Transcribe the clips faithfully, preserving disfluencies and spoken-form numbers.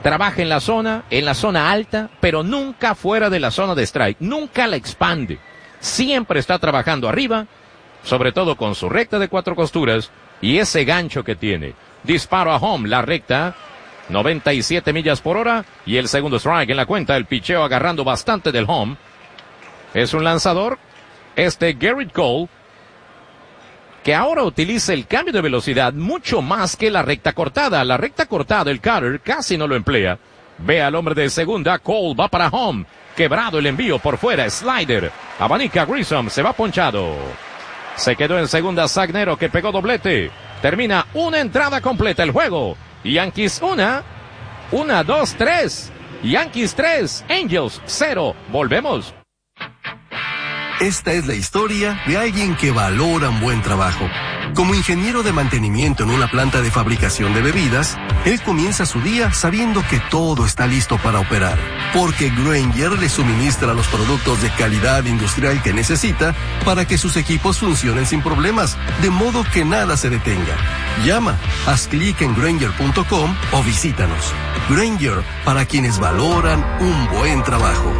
trabaja en la zona, en la zona alta, pero nunca fuera de la zona de strike, nunca la expande. Siempre está trabajando arriba, sobre todo con su recta de cuatro costuras y ese gancho que tiene. Disparo a home, la recta, noventa y siete millas por hora y el segundo strike en la cuenta, el picheo agarrando bastante del home. Es un lanzador, este Garrett Cole, que ahora utiliza el cambio de velocidad mucho más que la recta cortada. La recta cortada, el cutter, casi no lo emplea. Ve al hombre de segunda, Cole va para home. Quebrado el envío por fuera, slider. Abanica Grissom, se va ponchado. Se quedó en segunda Zagnero, que pegó doblete. Termina una entrada completa el juego. Yankees una, una, dos, tres. Yankees tres, Angels cero. Volvemos. Esta es la historia de alguien que valora un buen trabajo. Como ingeniero de mantenimiento en una planta de fabricación de bebidas, él comienza su día sabiendo que todo está listo para operar, porque Grainger le suministra los productos de calidad industrial que necesita para que sus equipos funcionen sin problemas, de modo que nada se detenga. Llama, haz clic en Grainger punto com o visítanos. Grainger, para quienes valoran un buen trabajo.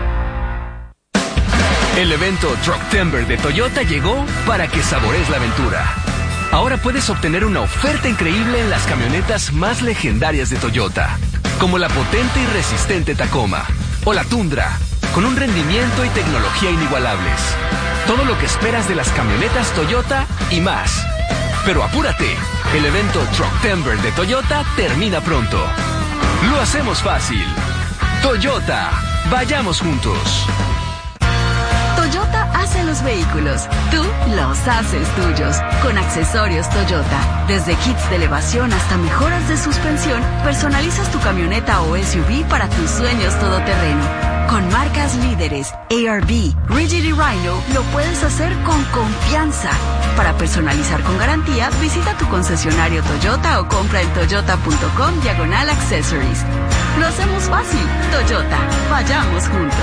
El evento Trucktember de Toyota llegó para que saborees la aventura. Ahora puedes obtener una oferta increíble en las camionetas más legendarias de Toyota, como la potente y resistente Tacoma o la Tundra, con un rendimiento y tecnología inigualables. Todo lo que esperas de las camionetas Toyota y más. Pero apúrate, el evento Trucktember de Toyota termina pronto. Lo hacemos fácil. Toyota, vayamos juntos. Toyota hace los vehículos, tú los haces tuyos. Con accesorios Toyota, desde kits de elevación hasta mejoras de suspensión, personalizas tu camioneta o S U V para tus sueños todoterreno. Con marcas líderes, A R B, Rigid y Rhino, lo puedes hacer con confianza. Para personalizar con garantía, visita tu concesionario Toyota o compra en toyota punto com diagonal accessories. Lo hacemos fácil. Toyota, vayamos juntos.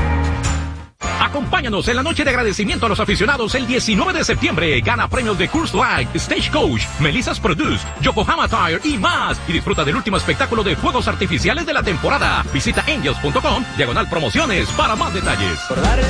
Acompáñanos en la noche de agradecimiento a los aficionados el diecinueve de septiembre. Gana premios de Coors Light, Stagecoach, Melissa's Produce, Yokohama Tire y más. Y disfruta del último espectáculo de fuegos artificiales de la temporada. Visita angels punto com, diagonal promociones, para más detalles. Por darle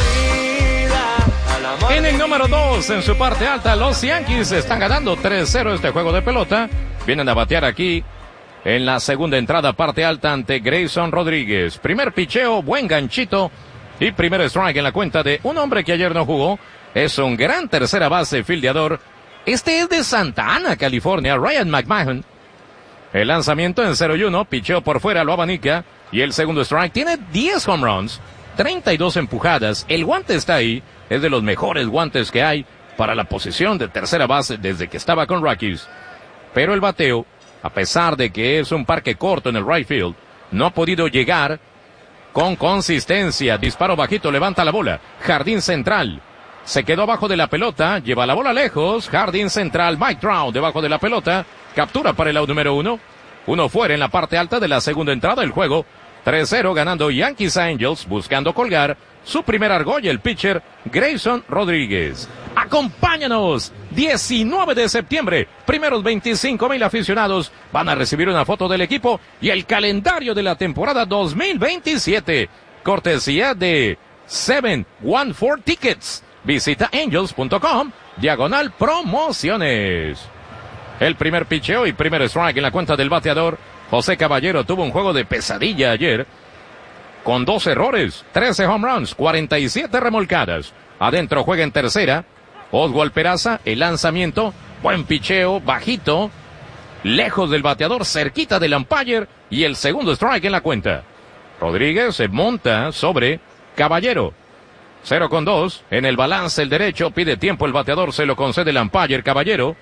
la vida al En el número dos, en su parte alta, los Yankees están ganando tres cero este juego de pelota. Vienen a batear aquí en la segunda entrada, parte alta, ante Grayson Rodríguez. Primer picheo, buen ganchito. Y primer strike en la cuenta de un hombre que ayer no jugó. Es un gran tercera base fildeador. Este es de Santa Ana, California, Ryan McMahon. El lanzamiento en cero y uno, picheo por fuera, lo abanica. Y el segundo strike tiene diez home runs, treinta y dos empujadas. El guante está ahí. Es de los mejores guantes que hay para la posición de tercera base desde que estaba con Rockies. Pero el bateo, a pesar de que es un parque corto en el right field, no ha podido llegar con consistencia. Disparo bajito, levanta la bola. Jardín central. Se quedó abajo de la pelota. Lleva la bola lejos. Jardín central. Mike Trout debajo de la pelota. Captura para el out número uno. Uno fuera en la parte alta de la segunda entrada del juego. tres cero ganando Yankees Angels, buscando colgar su primer argolla, el pitcher Grayson Rodríguez. Acompáñanos, diecinueve de septiembre, primeros veinticinco mil aficionados van a recibir una foto del equipo y el calendario de la temporada dos mil veintisiete, cortesía de siete uno cuatro Tickets. Visita angels punto com, diagonal promociones. El primer picheo y primer strike en la cuenta del bateador. José Caballero tuvo un juego de pesadilla ayer, con dos errores, trece home runs, cuarenta y siete remolcadas. Adentro juega en tercera Oswald Peraza, el lanzamiento, buen picheo, bajito, lejos del bateador, cerquita del umpire, y el segundo strike en la cuenta. Rodríguez se monta sobre Caballero. cero con dos, en el balance el derecho, pide tiempo el bateador, se lo concede el umpire. Caballero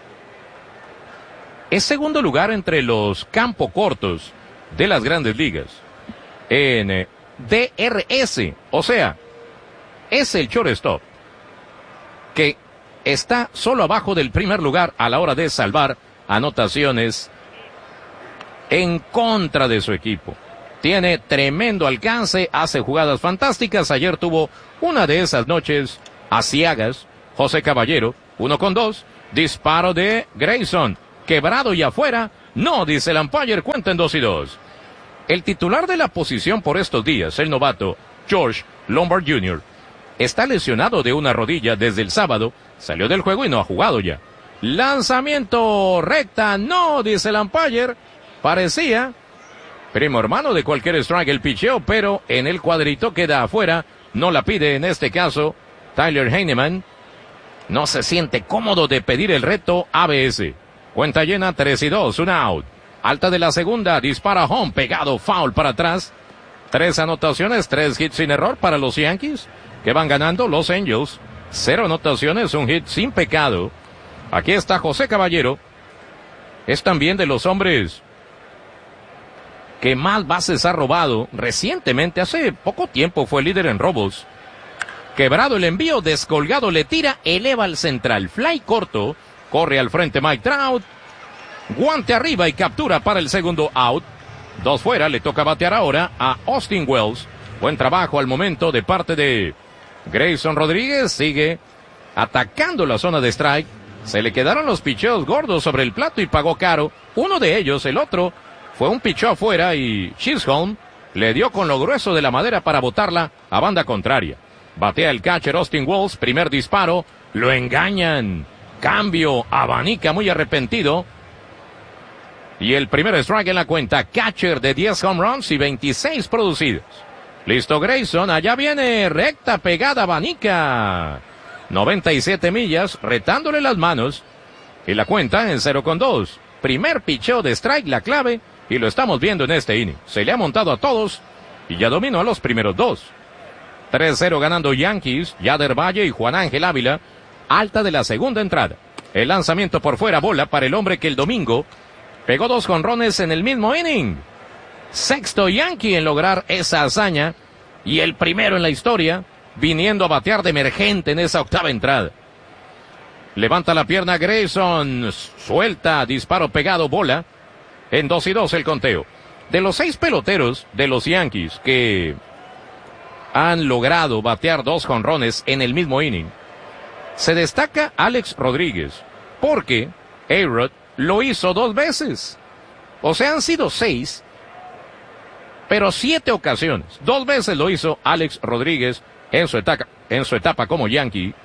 es segundo lugar entre los campo cortos de las grandes ligas en D R S, o sea, es el shortstop que está solo abajo del primer lugar a la hora de salvar anotaciones en contra de su equipo. Tiene tremendo alcance, hace jugadas fantásticas. Ayer tuvo una de esas noches aciagas. José Caballero, uno con dos, disparo de Grayson, quebrado y afuera. No, dice el umpire, cuenta en dos y dos. El titular de la posición por estos días, el novato George Lombard junior, está lesionado de una rodilla desde el sábado, salió del juego y no ha jugado ya. Lanzamiento recta, no, dice el umpire, parecía primo hermano de cualquier strike el picheo, pero en el cuadrito queda afuera, no la pide en este caso Tyler Heinemann, no se siente cómodo de pedir el reto A B S. Cuenta llena, tres y dos, un out. Alta de la segunda, dispara home, pegado, foul para atrás. Tres anotaciones, tres hits sin error para los Yankees, que van ganando Los Angels. Cero anotaciones, un hit sin pecado. Aquí está José Caballero. Es también de los hombres que más bases ha robado recientemente. Hace poco tiempo fue líder en robos. Quebrado el envío, descolgado, le tira, eleva al central. Fly corto, corre al frente Mike Trout. Guante arriba y captura para el segundo out. Dos fuera, le toca batear ahora a Austin Wells. Buen trabajo al momento de parte de Grayson Rodríguez. Sigue atacando la zona de strike. Se le quedaron los picheos gordos sobre el plato y pagó caro. Uno de ellos, el otro, fue un picheo afuera y Chisholm le dio con lo grueso de la madera para botarla a banda contraria. Batea el catcher Austin Wells, primer disparo, lo engañan. Cambio, abanica muy arrepentido. Y el primer strike en la cuenta, catcher de diez home runs y veintiséis producidos. Listo Grayson, allá viene, recta pegada, abanica. noventa y siete millas, retándole las manos. Y la cuenta en cero con dos. Primer picheo de strike, la clave, y lo estamos viendo en este inning. Se le ha montado a todos y ya dominó a los primeros dos. tres cero ganando Yankees, Yader Valle y Juan Ángel Ávila. Alta de la segunda entrada. El lanzamiento por fuera, bola para el hombre que el domingo pegó dos jonrones en el mismo inning. Sexto Yankee en lograr esa hazaña y el primero en la historia, viniendo a batear de emergente en esa octava entrada. Levanta la pierna Grayson, suelta, disparo pegado, bola. En dos y dos el conteo. De los seis peloteros de los Yankees que han logrado batear dos jonrones en el mismo inning, se destaca Alex Rodríguez, porque A-Rod lo hizo dos veces. O sea, han sido seis, pero siete ocasiones. Dos veces lo hizo Alex Rodríguez en su etapa, en su etapa como Yankee.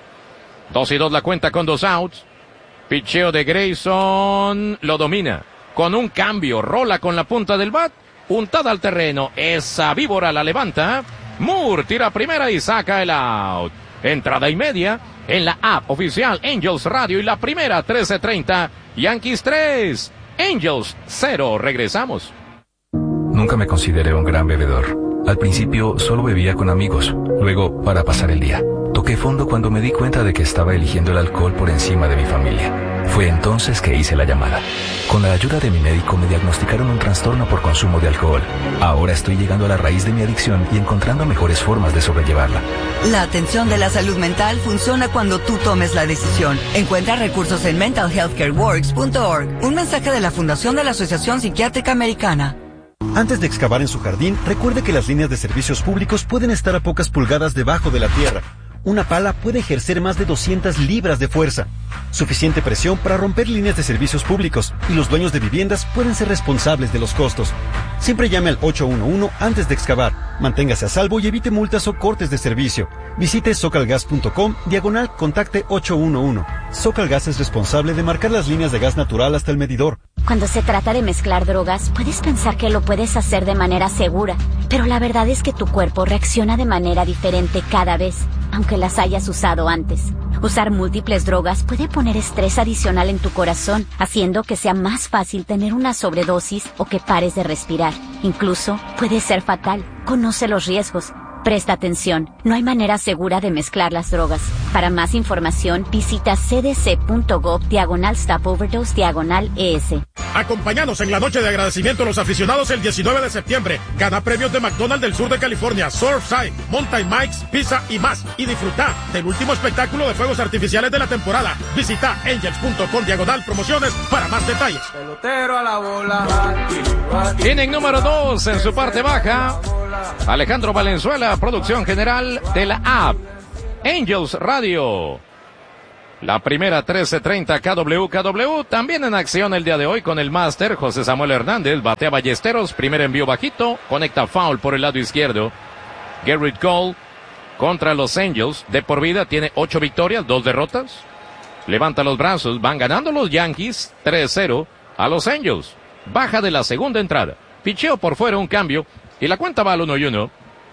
Dos y dos la cuenta con dos outs. Picheo de Grayson, lo domina. Con un cambio, rola con la punta del bat, puntada al terreno. Esa víbora la levanta. Moore tira primera y saca el out. Entrada y media en la app oficial Angels Radio y la primera trece treinta. Yankees tres, Angels cero. Regresamos. Nunca me consideré un gran bebedor. Al principio solo bebía con amigos, luego para pasar el día. Toqué fondo cuando me di cuenta de que estaba eligiendo el alcohol por encima de mi familia. Fue entonces que hice la llamada. Con la ayuda de mi médico me diagnosticaron un trastorno por consumo de alcohol. Ahora estoy llegando a la raíz de mi adicción y encontrando mejores formas de sobrellevarla. La atención de la salud mental funciona cuando tú tomes la decisión. Encuentra recursos en mental health care works punto org. Un mensaje de la Fundación de la Asociación Psiquiátrica Americana. Antes de excavar en su jardín, recuerde que las líneas de servicios públicos pueden estar a pocas pulgadas debajo de la tierra. Una pala puede ejercer más de doscientas libras de fuerza. Suficiente presión para romper líneas de servicios públicos y los dueños de viviendas pueden ser responsables de los costos. Siempre llame al ocho uno uno antes de excavar. Manténgase a salvo y evite multas o cortes de servicio. Visite socalgas punto com, diagonal, contacte ocho uno uno. Socalgas es responsable de marcar las líneas de gas natural hasta el medidor. Cuando se trata de mezclar drogas, puedes pensar que lo puedes hacer de manera segura, pero la verdad es que tu cuerpo reacciona de manera diferente cada vez, aunque las hayas usado antes. Usar múltiples drogas puede poner estrés adicional en tu corazón, haciendo que sea más fácil tener una sobredosis o que pares de respirar. Incluso puede ser fatal. Conoce los riesgos. Presta atención, no hay manera segura de mezclar las drogas. Para más información, visita cdc.gov diagonal stop overdose diagonal ES. Acompáñanos en la noche de agradecimiento a los aficionados el diecinueve de septiembre. Gana premios de McDonald's del sur de California, Surfside, Mountain Mike's, Pizza y más. Y disfruta del último espectáculo de fuegos artificiales de la temporada. Visita angels punto com diagonal promociones para más detalles. Pelotero a la bola. Inning número dos en su parte baja. Alejandro Valenzuela, producción general de la app Angels Radio. La primera trece treinta K W K W, también en acción el día de hoy con el máster José Samuel Hernández, batea Ballesteros, primer envío bajito, conecta foul por el lado izquierdo. Gerrit Cole contra los Angels, de por vida tiene ocho victorias, dos derrotas. Levanta los brazos, van ganando los Yankees tres cero a los Angels. Baja de la segunda entrada, picheo por fuera, un cambio, y la cuenta va al uno y uno.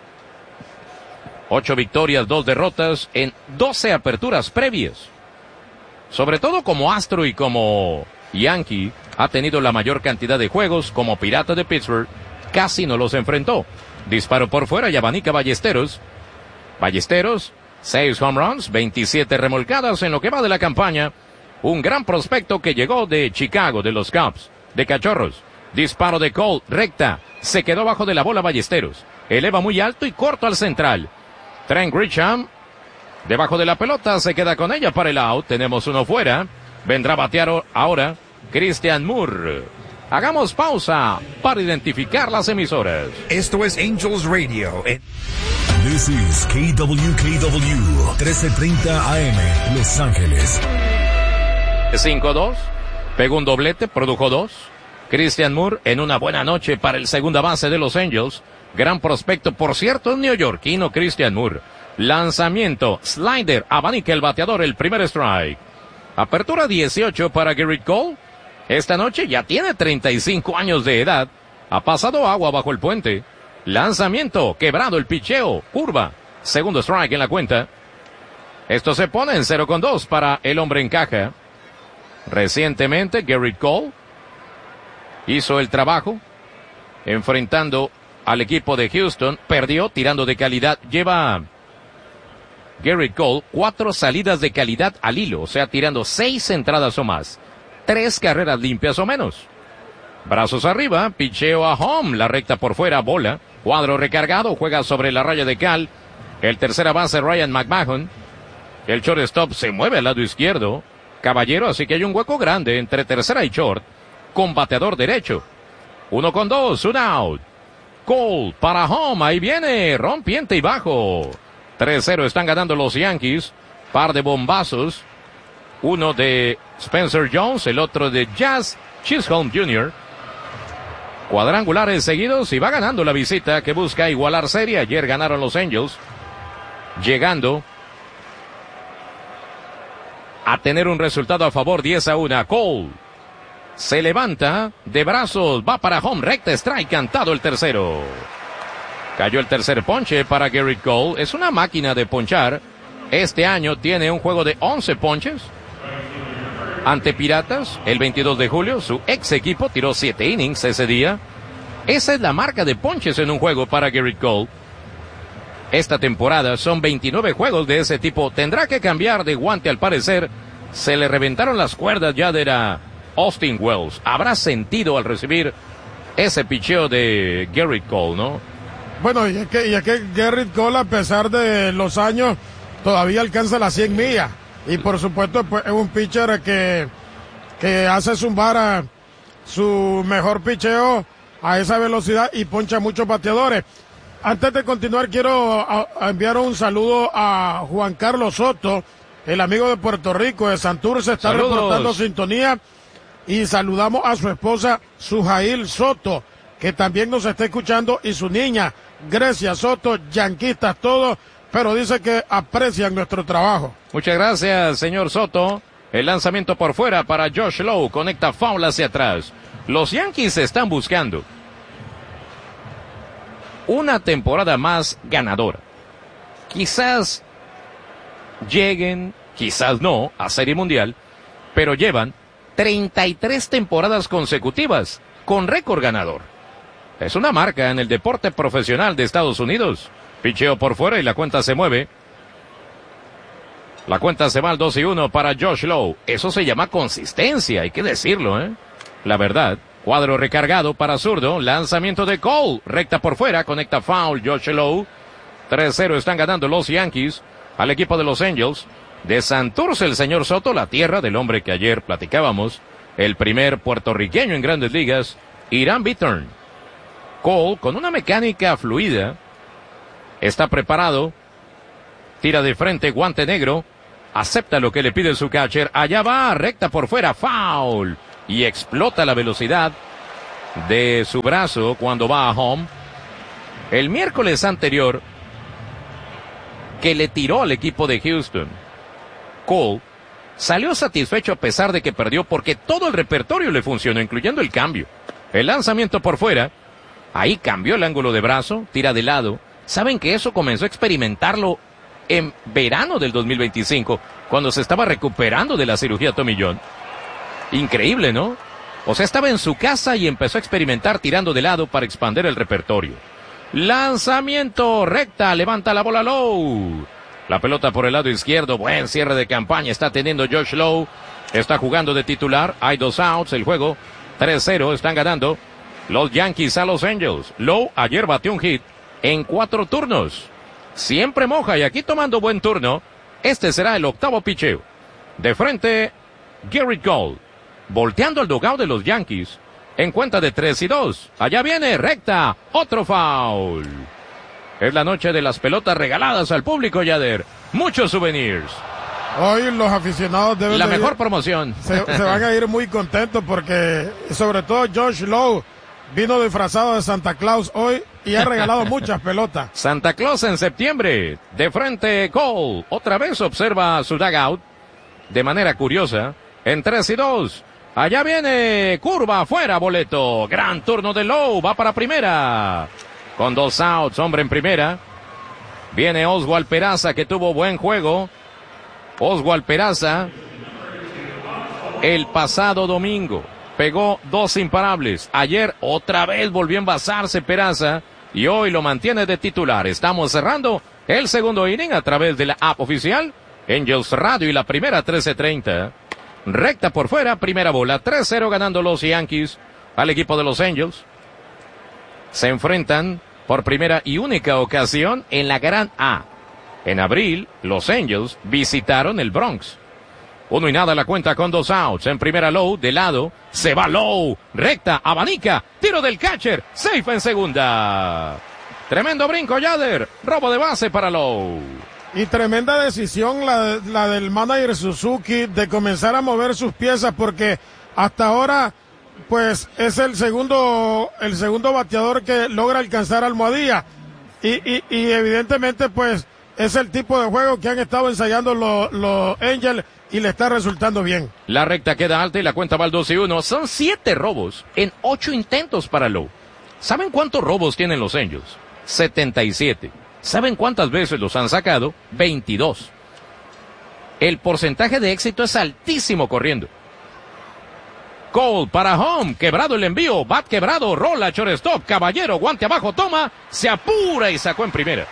Ocho victorias, dos derrotas en doce aperturas previas. Sobre todo como Astro y como Yankee, ha tenido la mayor cantidad de juegos. Como Pirata de Pittsburgh, casi no los enfrentó. Disparo por fuera y abanica Ballesteros. Ballesteros, seis home runs, veintisiete remolcadas en lo que va de la campaña. Un gran prospecto que llegó de Chicago, de los Cubs, de Cachorros. Disparo de Cole, recta, se quedó bajo de la bola Ballesteros. Eleva muy alto y corto al central. Trent Grisham, debajo de la pelota, se queda con ella para el out. Tenemos uno fuera. Vendrá a batear ahora Christian Moore. Hagamos pausa para identificar las emisoras. Esto es Angels Radio. This is K W K W, trece treinta A M, Los Ángeles. cinco dos. Pegó un doblete, produjo dos. Christian Moore en una buena noche para el segunda base de los Angels. Gran prospecto, por cierto, neoyorquino Christian Moore. Lanzamiento, slider, abanica el bateador, el primer strike. Apertura dieciocho para Gerrit Cole. Esta noche ya tiene treinta y cinco años de edad. Ha pasado agua bajo el puente. Lanzamiento, quebrado el picheo, curva. Segundo strike en la cuenta. Esto se pone en cero con dos para el hombre en caja. Recientemente Gerrit Cole hizo el trabajo enfrentando al equipo de Houston. Perdió tirando de calidad. Lleva Gerrit Cole cuatro salidas de calidad al hilo, o sea, tirando seis entradas o más. Tres carreras limpias o menos. Brazos arriba, picheo a home, la recta por fuera, bola. Cuadro recargado, juega sobre la raya de cal. El tercera base Ryan McMahon. El shortstop se mueve al lado izquierdo. Caballero, así que hay un hueco grande entre tercera y short. Con bateador derecho. Uno con dos, un out. Cole para home, ahí viene, rompiente y bajo. tres cero están ganando los Yankees. Par de bombazos. Uno de Spencer Jones, el otro de Jazz Chisholm junior Cuadrangulares seguidos y va ganando la visita que busca igualar serie. Ayer ganaron los Angels, llegando a tener un resultado a favor diez a uno. Cole se levanta de brazos, va para home, recta, strike, cantado el tercero. Cayó el tercer ponche para Gerrit Cole. Es una máquina de ponchar. Este año tiene un juego de once ponches. Ante Piratas, el veintidós de julio, su ex equipo tiró siete innings ese día. Esa es la marca de ponches en un juego para Gerrit Cole. Esta temporada son veintinueve juegos de ese tipo. Tendrá que cambiar de guante al parecer. Se le reventaron las cuerdas ya de la Austin Wells. Habrá sentido al recibir ese picheo de Gerrit Cole, ¿no? Bueno, y es que, y es que Gerrit Cole, a pesar de los años, todavía alcanza las cien millas. Y por supuesto, pues, es un pitcher que, que hace zumbar a su mejor picheo a esa velocidad y poncha muchos bateadores. Antes de continuar, quiero a, a enviar un saludo a Juan Carlos Soto, el amigo de Puerto Rico, de Santurce, está Saludos. reportando sintonía. Y saludamos a su esposa, Sujail Soto, que también nos está escuchando, y su niña, Grecia Soto, yanquistas todos, pero dice que aprecian nuestro trabajo. Muchas gracias, señor Soto. El lanzamiento por fuera para Josh Lowe, conecta foul hacia atrás. Los Yankees están buscando una temporada más ganadora. Quizás lleguen, quizás no, a Serie Mundial, pero llevan treinta y tres temporadas consecutivas con récord ganador. Es una marca en el deporte profesional de Estados Unidos. Picheo por fuera y la cuenta se mueve. La cuenta se va al dos y uno para Josh Lowe. Eso se llama consistencia, hay que decirlo, ¿eh? La verdad. Cuadro recargado para zurdo. Lanzamiento de Cole. Recta por fuera. Conecta foul Josh Lowe. tres cero están ganando los Yankees al equipo de los Angels. De Santurce, el señor Soto, la tierra del hombre que ayer platicábamos. El primer puertorriqueño en Grandes Ligas, Irán Bittern. Cole, con una mecánica fluida, está preparado. Tira de frente, guante negro. acepta lo que le pide su catcher. Allá va, recta por fuera, foul. Y explota la velocidad de su brazo cuando va a home. El miércoles anterior, que le tiró al equipo de Houston, Cole salió satisfecho a pesar de que perdió porque todo el repertorio le funcionó, incluyendo el cambio. El lanzamiento por fuera, ahí cambió el ángulo de brazo, tira de lado. Saben que eso comenzó a experimentarlo en verano del dos mil veinticinco, cuando se estaba recuperando de la cirugía Tommy John. Increíble, ¿no? O sea, estaba en su casa y empezó a experimentar tirando de lado para expandir el repertorio. Lanzamiento recta, levanta la bola Lowe. La pelota por el lado izquierdo, buen cierre de campaña está teniendo Josh Lowe. Está jugando de titular, hay dos outs, el juego tres cero, están ganando los Yankees a los Angels. Lowe ayer batió un hit en cuatro turnos. Siempre moja y aquí tomando buen turno. Este será el octavo picheo. De frente, Garrett Cole, volteando al dugout de los Yankees. En cuenta de tres y dos. Allá viene, recta, otro foul. Es la noche de las pelotas regaladas al público, Yader. Muchos souvenirs. Hoy los aficionados deben La de mejor ir, promoción. Se, se van a ir muy contentos porque, sobre todo, Josh Lowe vino disfrazado de Santa Claus hoy y ha regalado muchas pelotas. Santa Claus en septiembre. De frente, Cole. Otra vez observa su dugout. De manera curiosa. En tres y dos. Allá viene, curva afuera, boleto. Gran turno de Lowe, va para primera. Con dos outs, hombre en primera. Viene Oswald Peraza, que tuvo buen juego. Oswald Peraza, el pasado domingo, pegó dos imparables. Ayer otra vez volvió a envasarse Peraza y hoy lo mantiene de titular. Estamos cerrando el segundo inning a través de la app oficial Angels Radio y la primera trece treinta. Recta por fuera, primera bola, tres cero ganando los Yankees al equipo de los Angels. Se enfrentan por primera y única ocasión en la Gran A. En abril, los Angels visitaron el Bronx. Uno y nada la cuenta con dos outs. En primera Lowe, de lado, se va Lowe, recta, abanica, tiro del catcher, safe en segunda. Tremendo brinco, Yader, robo de base para Lowe. Y tremenda decisión la, la del manager Suzuki de comenzar a mover sus piezas porque hasta ahora pues es el segundo el segundo bateador que logra alcanzar almohadilla y, y, y evidentemente pues es el tipo de juego que han estado ensayando los, los Angels y le está resultando bien. La recta queda alta y la cuenta va al dos y uno. Son siete robos en ocho intentos para Lowe. ¿Saben cuántos robos tienen los Angels? setenta y siete. ¿Saben cuántas veces los han sacado? veintidós. El porcentaje de éxito es altísimo corriendo. Cole para home, quebrado el envío, bat quebrado, rola, shortstop, Caballero, guante abajo, toma, se apura y sacó en primera.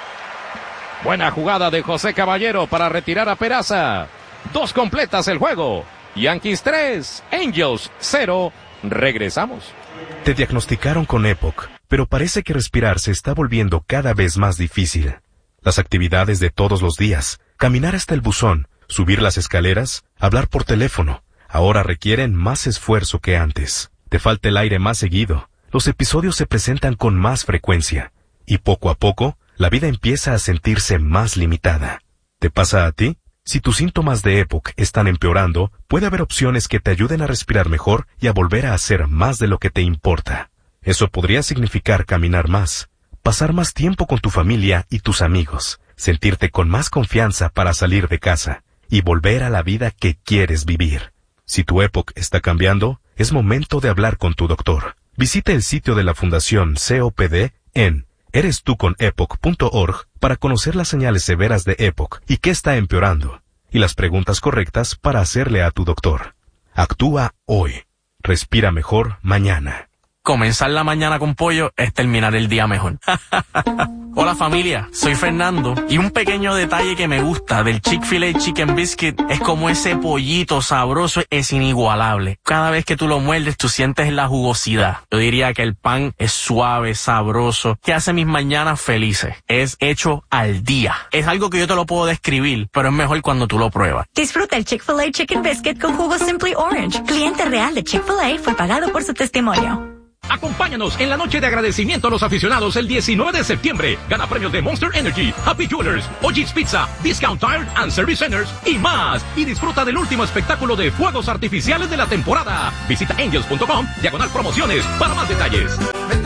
Buena jugada de José Caballero para retirar a Peraza. Dos completas el juego. Yankees tres, Angels cero. Regresamos. Te diagnosticaron con EPOC, pero parece que respirar se está volviendo cada vez más difícil. Las actividades de todos los días, caminar hasta el buzón, subir las escaleras, hablar por teléfono, ahora requieren más esfuerzo que antes. Te falta el aire más seguido, los episodios se presentan con más frecuencia, y poco a poco, la vida empieza a sentirse más limitada. ¿Te pasa a ti? Si tus síntomas de EPOC están empeorando, puede haber opciones que te ayuden a respirar mejor y a volver a hacer más de lo que te importa. Eso podría significar caminar más, pasar más tiempo con tu familia y tus amigos, sentirte con más confianza para salir de casa y volver a la vida que quieres vivir. Si tu EPOC está cambiando, es momento de hablar con tu doctor. Visita el sitio de la Fundación C O P D en eres tú con epoc punto org para conocer las señales severas de EPOC y qué está empeorando, y las preguntas correctas para hacerle a tu doctor. Actúa hoy. Respira mejor mañana. Comenzar la mañana con pollo es terminar el día mejor. Hola familia, soy Fernando y un pequeño detalle que me gusta del Chick-fil-A Chicken Biscuit es como ese pollito sabroso es inigualable. Cada vez que tú lo muerdes tú sientes la jugosidad. Yo diría que el pan es suave, sabroso, que hace mis mañanas felices. Es hecho al día. Es algo que yo te lo puedo describir, pero es mejor cuando tú lo pruebas. Disfruta el Chick-fil-A Chicken Biscuit con jugo Simply Orange. Cliente real de Chick-fil-A fue pagado por su testimonio. Acompáñanos en la noche de agradecimiento a los aficionados el diecinueve de septiembre. Gana premios de Monster Energy, Happy Jewelers, O'Gee's Pizza, Discount Tire and Service Centers y más. Y disfruta del último espectáculo de fuegos artificiales de la temporada. Visita angels punto com, diagonal promociones, para más detalles.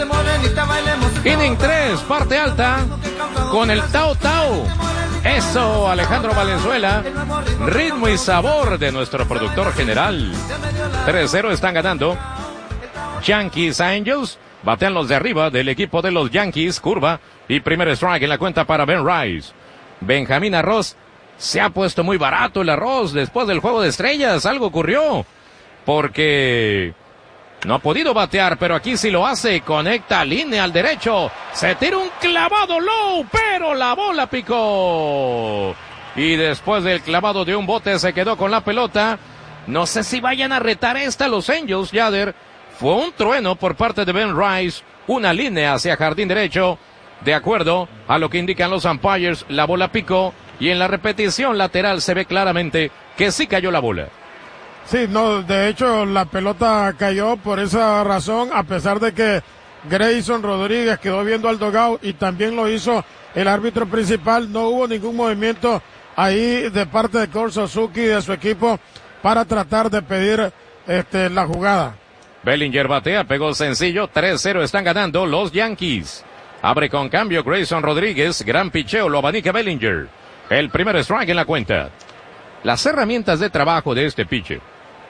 Inning tres, parte alta, con el Tao Tao. Eso, Alejandro Valenzuela. Ritmo y sabor de nuestro productor general. tres cero están ganando Yankees a Angels. Batean los de arriba del equipo de los Yankees. Curva y primer strike en la cuenta para Ben Rice. Benjamín Arroz. Se ha puesto muy barato el arroz después del juego de estrellas. Algo ocurrió. Porque no ha podido batear, pero aquí sí lo hace. Conecta línea al derecho. Se tira un clavado low, pero la bola picó. Y después del clavado de un bote se quedó con la pelota. No sé si vayan a retar esta los Angels, Yader. Fue un trueno por parte de Ben Rice, una línea hacia jardín derecho. De acuerdo a lo que indican los umpires, la bola picó y en la repetición lateral se ve claramente que sí cayó la bola. Sí, no, de hecho la pelota cayó por esa razón, a pesar de que Grayson Rodríguez quedó viendo al dugout y también lo hizo el árbitro principal. No hubo ningún movimiento ahí de parte de Kurt Suzuki y de su equipo para tratar de pedir este, la jugada. Bellinger batea, pegó sencillo, tres cero están ganando los Yankees. Abre con cambio Grayson Rodríguez, gran picheo, lo abanica Bellinger. El primer strike en la cuenta. Las herramientas de trabajo de este pitcher.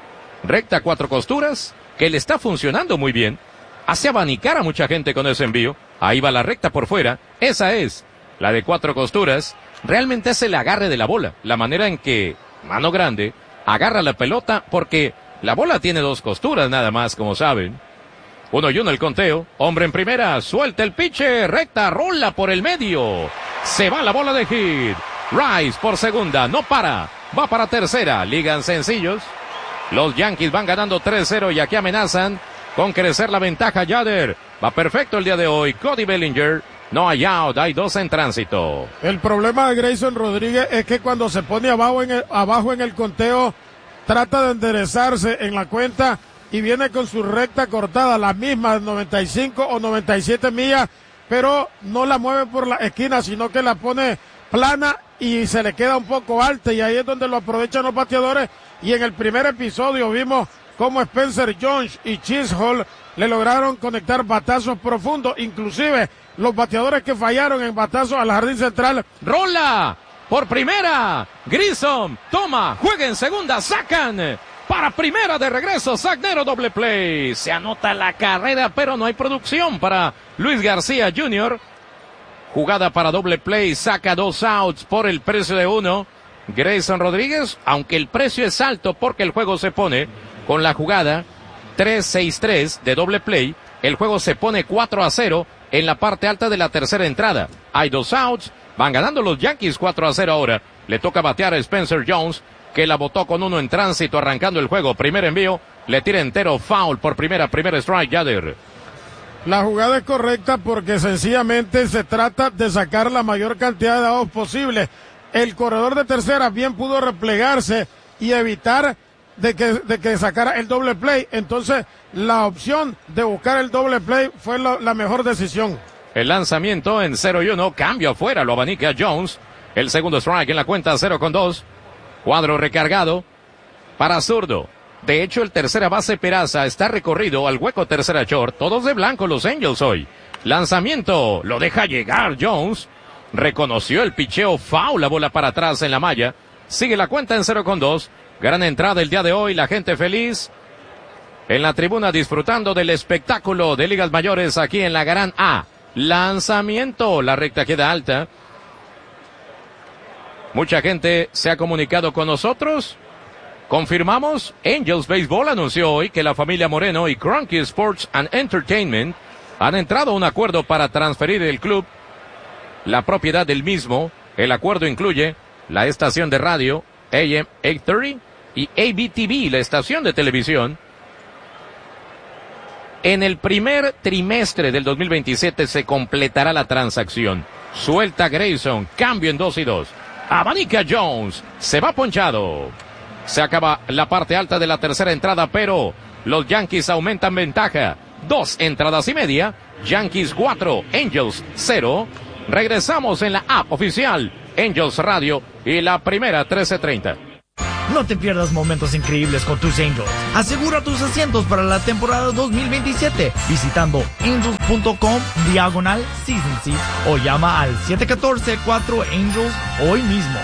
Recta cuatro costuras, que le está funcionando muy bien. Hace abanicar a mucha gente con ese envío. Ahí va la recta por fuera, esa es la de cuatro costuras. Realmente es el agarre de la bola, la manera en que Mano Grande agarra la pelota porque la bola tiene dos costuras nada más, como saben. Uno y uno el conteo. Hombre en primera. Suelta el pitcher. Recta. Rola por el medio. Se va la bola de hit. Rice por segunda. No para. Va para tercera. Ligan sencillos. Los Yankees van ganando tres cero y aquí amenazan con crecer la ventaja. Yader. Va perfecto el día de hoy. Cody Bellinger. No hay out. Hay dos en tránsito. El problema de Grayson Rodríguez es que cuando se pone abajo en el, abajo en el conteo, trata de enderezarse en la cuenta y viene con su recta cortada, la misma, noventa y cinco o noventa y siete millas, pero no la mueve por la esquina, sino que la pone plana y se le queda un poco alta, y ahí es donde lo aprovechan los bateadores. Y en el primer episodio vimos cómo Spencer Jones y Chisholm le lograron conectar batazos profundos, inclusive los bateadores que fallaron en batazos al jardín central. ¡Rola! Por primera, Grissom, toma, juega en segunda, sacan, para primera de regreso, Sagnero, doble play, se anota la carrera, pero no hay producción para Luis García junior, jugada para doble play, saca dos outs por el precio de uno, Grayson Rodríguez, aunque el precio es alto porque el juego se pone con la jugada tres seis tres de doble play, el juego se pone cuatro a cero en la parte alta de la tercera entrada, hay dos outs. Van ganando los Yankees cuatro a cero ahora. Le toca batear a Spencer Jones, que la botó con uno en tránsito arrancando el juego. Primer envío, le tira entero, foul por primera, primer strike, Yader. La jugada es correcta porque sencillamente se trata de sacar la mayor cantidad de outs posible. El corredor de tercera bien pudo replegarse y evitar de que, de que sacara el doble play. Entonces, la opción de buscar el doble play fue la, la mejor decisión. El lanzamiento en cero y uno, cambio afuera, lo abanica Jones. El segundo strike en la cuenta, cero con dos. Cuadro recargado para zurdo. De hecho, el tercera base Peraza está recorrido al hueco tercera short. Todos de blanco los Angels hoy. Lanzamiento, lo deja llegar Jones. Reconoció el picheo, foul, la bola para atrás en la malla. Sigue la cuenta en cero con dos. Gran entrada el día de hoy, la gente feliz en la tribuna disfrutando del espectáculo de ligas mayores aquí en la Gran A. Lanzamiento, la recta queda alta. Mucha gente se ha comunicado con nosotros. Confirmamos, Angels Baseball anunció hoy que la familia Moreno y Kroenke Sports and Entertainment han entrado a un acuerdo para transferir el club, la propiedad del mismo. El acuerdo incluye la estación de radio A M ochocientos treinta y A B T V, la estación de televisión. En el primer trimestre del dos mil veintisiete se completará la transacción. Suelta Grayson, cambio en dos y dos. Abanica Jones, se va ponchado. Se acaba la parte alta de la tercera entrada, pero los Yankees aumentan ventaja. Dos entradas y media. Yankees cuatro, Angels cero. Regresamos en la app oficial Angels Radio y la primera trece treinta. No te pierdas momentos increíbles con tus Angels. Asegura tus asientos para la temporada dos mil veintisiete visitando angels.com diagonal season seats o llama al siete uno cuatro cuatro Angels hoy mismo.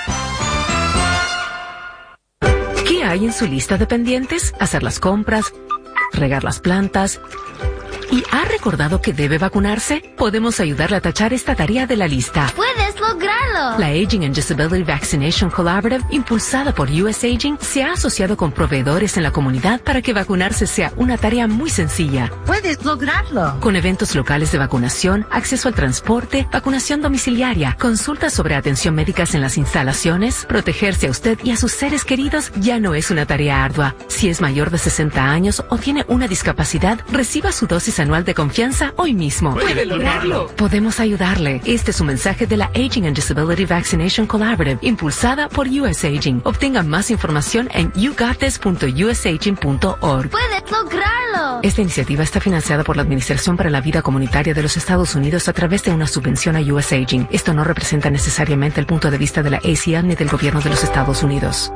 ¿Qué hay en su lista de pendientes? Hacer las compras, regar las plantas. ¿Y ha recordado que debe vacunarse? Podemos ayudarle a tachar esta tarea de la lista. ¡Puedes lograrlo! La Aging and Disability Vaccination Collaborative, impulsada por U S Aging, se ha asociado con proveedores en la comunidad para que vacunarse sea una tarea muy sencilla. ¡Puedes lograrlo! Con eventos locales de vacunación, acceso al transporte, vacunación domiciliaria, consultas sobre atención médicas en las instalaciones, protegerse a usted y a sus seres queridos ya no es una tarea ardua. Si es mayor de sesenta años o tiene una discapacidad, reciba su dosis anual de confianza hoy mismo. ¡Puede lograrlo! Podemos ayudarle. Este es un mensaje de la Aging and Disability Vaccination Collaborative, impulsada por U S Aging. Obtenga más información en you got this punto u s aging punto org. ¡Puedes lograrlo! Esta iniciativa está financiada por la Administración para la Vida Comunitaria de los Estados Unidos a través de una subvención a U S Aging. Esto no representa necesariamente el punto de vista de la A C L ni del gobierno de los Estados Unidos.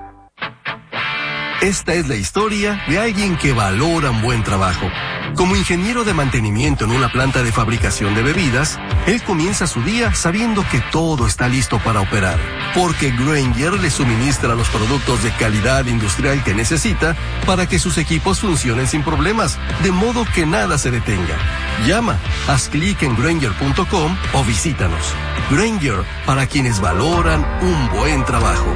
Esta es la historia de alguien que valora un buen trabajo. Como ingeniero de mantenimiento en una planta de fabricación de bebidas, él comienza su día sabiendo que todo está listo para operar, porque Grainger le suministra los productos de calidad industrial que necesita para que sus equipos funcionen sin problemas, de modo que nada se detenga. Llama, haz clic en Grainger punto com o visítanos. Grainger, para quienes valoran un buen trabajo.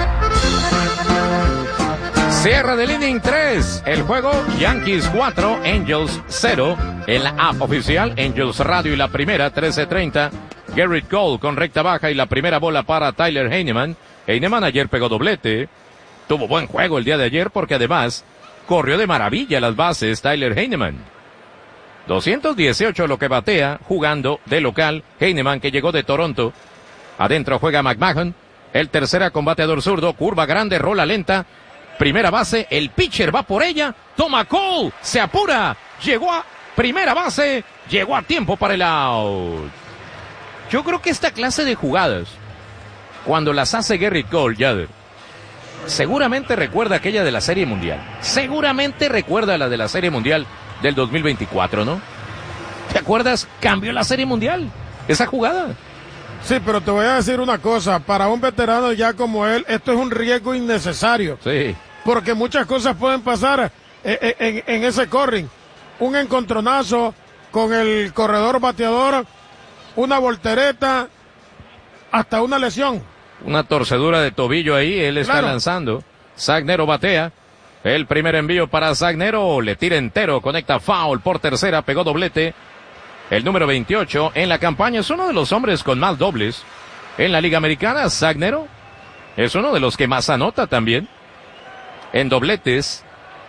Cierre del inning tres. El juego Yankees cuatro, Angels cero. En la app oficial Angels Radio y la primera trece treinta. Gerrit Cole con recta baja y la primera bola para Tyler Heineman. Heineman ayer pegó doblete. Tuvo buen juego el día de ayer porque además corrió de maravilla las bases Tyler Heineman. doscientos dieciocho lo que batea jugando de local. Heineman, que llegó de Toronto. Adentro juega McMahon. El tercera con bateador zurdo. Curva grande, rola lenta. Primera base, el pitcher va por ella, toma Cole, se apura, llegó a primera base, llegó a tiempo para el out. Yo creo que esta clase de jugadas, cuando las hace Gerrit Cole, Yader, seguramente recuerda aquella de la Serie Mundial. Seguramente recuerda la de la Serie Mundial del dos mil veinticuatro, ¿no? ¿Te acuerdas? Cambió la Serie Mundial, esa jugada. Sí, pero te voy a decir una cosa, para un veterano ya como él, esto es un riesgo innecesario. Sí. Porque muchas cosas pueden pasar en, en, en ese corring. Un encontronazo con el corredor bateador, una voltereta, hasta una lesión. Una torcedura de tobillo ahí, él está claro. Lanzando. Zagnero batea. El primer envío para Zagnero, le tira entero, conecta foul por tercera, pegó doblete. El número veintiocho en la campaña es uno de los hombres con más dobles en la Liga Americana. Zagnero es uno de los que más anota también en dobletes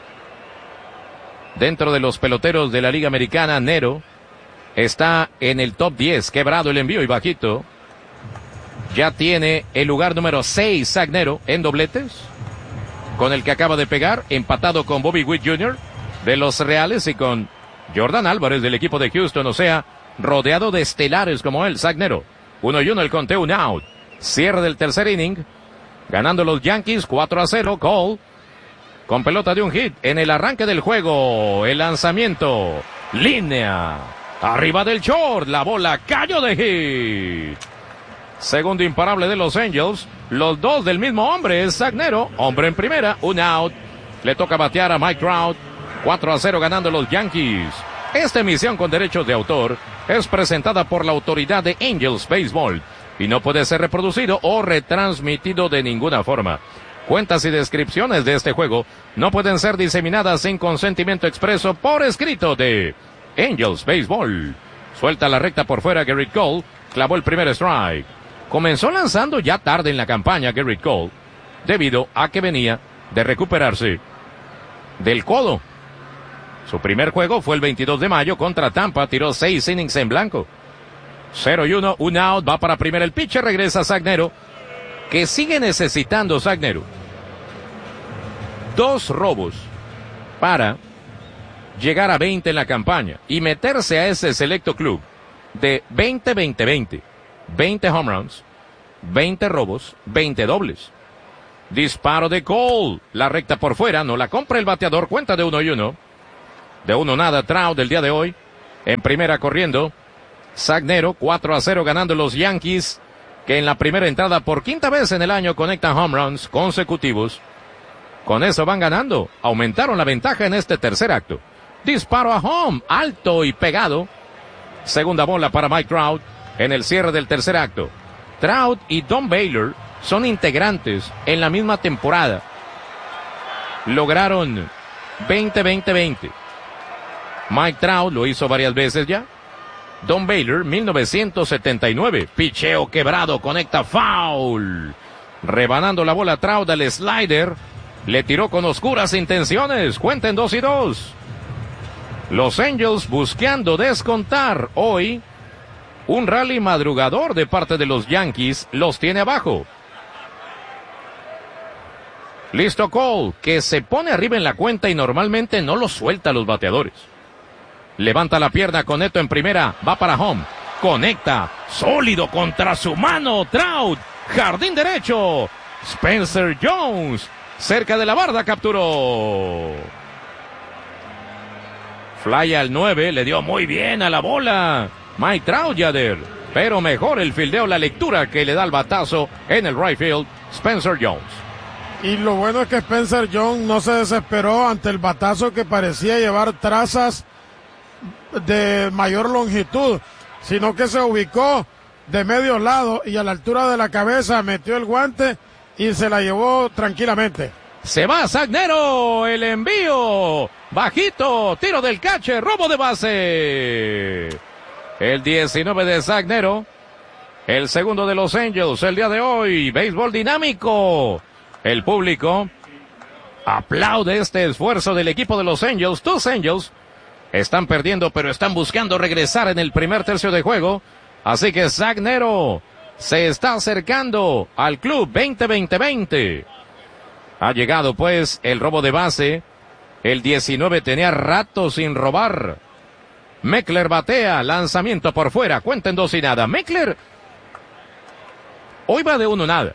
dentro de los peloteros de la Liga Americana. Nero está en el top diez, quebrado el envío y bajito. Ya tiene el lugar número seis Zagnero en dobletes, con el que acaba de pegar, empatado con Bobby Witt junior de los Reales y con Jordan Álvarez del equipo de Houston, o sea, rodeado de estelares como él, Zagnero. Uno y uno el conteo, un out. Cierre del tercer inning, ganando los Yankees cuatro a cero. Cole con pelota de un hit en el arranque del juego. El lanzamiento, línea, arriba del short, la bola cayó de hit. Segundo imparable de los Angels, los dos del mismo hombre, es Zagnero, hombre en primera, un out. Le toca batear a Mike Trout. cuatro a cero ganando los Yankees. Esta emisión con derechos de autor es presentada por la autoridad de Angels Baseball y no puede ser reproducido o retransmitido de ninguna forma. Cuentas y descripciones de este juego no pueden ser diseminadas sin consentimiento expreso por escrito de Angels Baseball. Suelta la recta por fuera Gerrit Cole, clavó el primer strike. Comenzó lanzando ya tarde en la campaña Gerrit Cole, debido a que venía de recuperarse del codo. Su primer juego fue el veintidós de mayo contra Tampa, tiró seis innings en blanco. cero y uno, un out, va para primera el pitcher, regresa Zagnero, que sigue necesitando Zagnero dos robos para llegar a veinte en la campaña y meterse a ese selecto club de veinte veinte veinte, veinte home runs, veinte robos, veinte dobles. Disparo de Cole, la recta por fuera, no la compra el bateador, cuenta de uno y uno. De uno nada, Trout del día de hoy, en primera corriendo. Sagnero, cuatro a cero ganando los Yankees, que en la primera entrada por quinta vez en el año conectan home runs consecutivos. Con eso van ganando, aumentaron la ventaja en este tercer acto. Disparo a home, alto y pegado. Segunda bola para Mike Trout en el cierre del tercer acto. Trout y Don Baylor son integrantes en la misma temporada. Lograron veinte veinte veinte. Mike Trout lo hizo varias veces ya. Don Baylor, mil novecientos setenta y nueve. Picheo quebrado, conecta foul. Rebanando la bola Trout al slider. Le tiró con oscuras intenciones. Cuenten dos y dos. Los Angels buscando descontar hoy. Un rally madrugador de parte de los Yankees los tiene abajo. Listo Cole, que se pone arriba en la cuenta y normalmente no lo suelta a los bateadores. Levanta la pierna con Neto en primera, va para home. Conecta, sólido contra su mano, Trout. Jardín derecho. Spencer Jones, cerca de la barda, capturó. Fly al nueve, le dio muy bien a la bola Mike Trout, Yader. Pero mejor el fildeo, la lectura que le da el batazo en el right field, Spencer Jones. Y lo bueno es que Spencer Jones no se desesperó ante el batazo que parecía llevar trazas de mayor longitud, sino que se ubicó de medio lado y a la altura de la cabeza metió el guante y se la llevó tranquilamente. Se va Sagnero, el envío bajito, tiro del catcher, robo de base. El diecinueve de Sagnero, el segundo de los Angels el día de hoy. Béisbol dinámico. El público aplaude este esfuerzo del equipo de los Angels. Tus Angels están perdiendo, pero están buscando regresar en el primer tercio de juego. Así que Sagnero se está acercando al club veinte veinte veinte. Ha llegado pues el robo de base. El diecinueve tenía rato sin robar. Meckler batea, lanzamiento por fuera, cuenten dos y nada. Meckler hoy va de uno nada.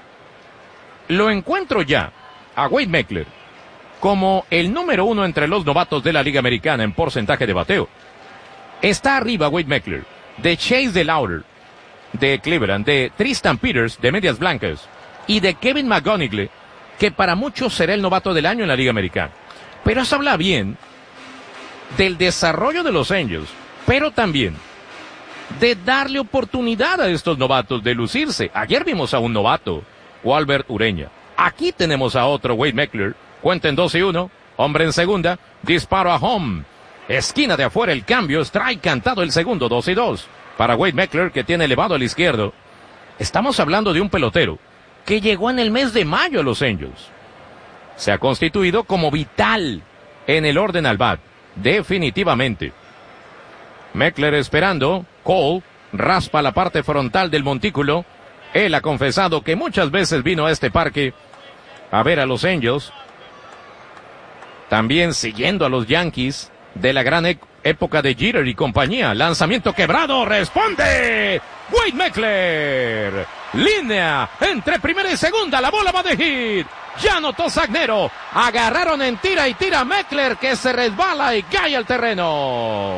Lo encuentro ya a Wade Meckler como el número uno entre los novatos de la Liga Americana en porcentaje de bateo. Está arriba Wade Meckler de Chase DeLauter de Cleveland, de Tristan Peters de Medias Blancas y de Kevin McGonigle, que para muchos será el novato del año en la Liga Americana. Pero eso habla bien del desarrollo de los Angels, pero también de darle oportunidad a estos novatos de lucirse. Ayer vimos a un novato, Walbert Ureña. Aquí tenemos a otro, Wade Meckler. Cuenten dos y uno. Hombre en segunda. Disparo a home. Esquina de afuera el cambio. Strike cantado el segundo. Dos y dos. Para Wade Meckler, que tiene elevado al izquierdo. Estamos hablando de un pelotero que llegó en el mes de mayo a los Angels. Se ha constituido como vital en el orden al bat. Definitivamente. Meckler esperando. Cole raspa la parte frontal del montículo. Él ha confesado que muchas veces vino a este parque a ver a los Angels. También siguiendo a los Yankees de la gran e- época de Jeter y compañía. Lanzamiento quebrado, responde Wade Meckler. Línea entre primera y segunda, la bola va de hit. Ya anotó Sagnero. Agarraron en tira y tira Meckler, que se resbala y cae al terreno.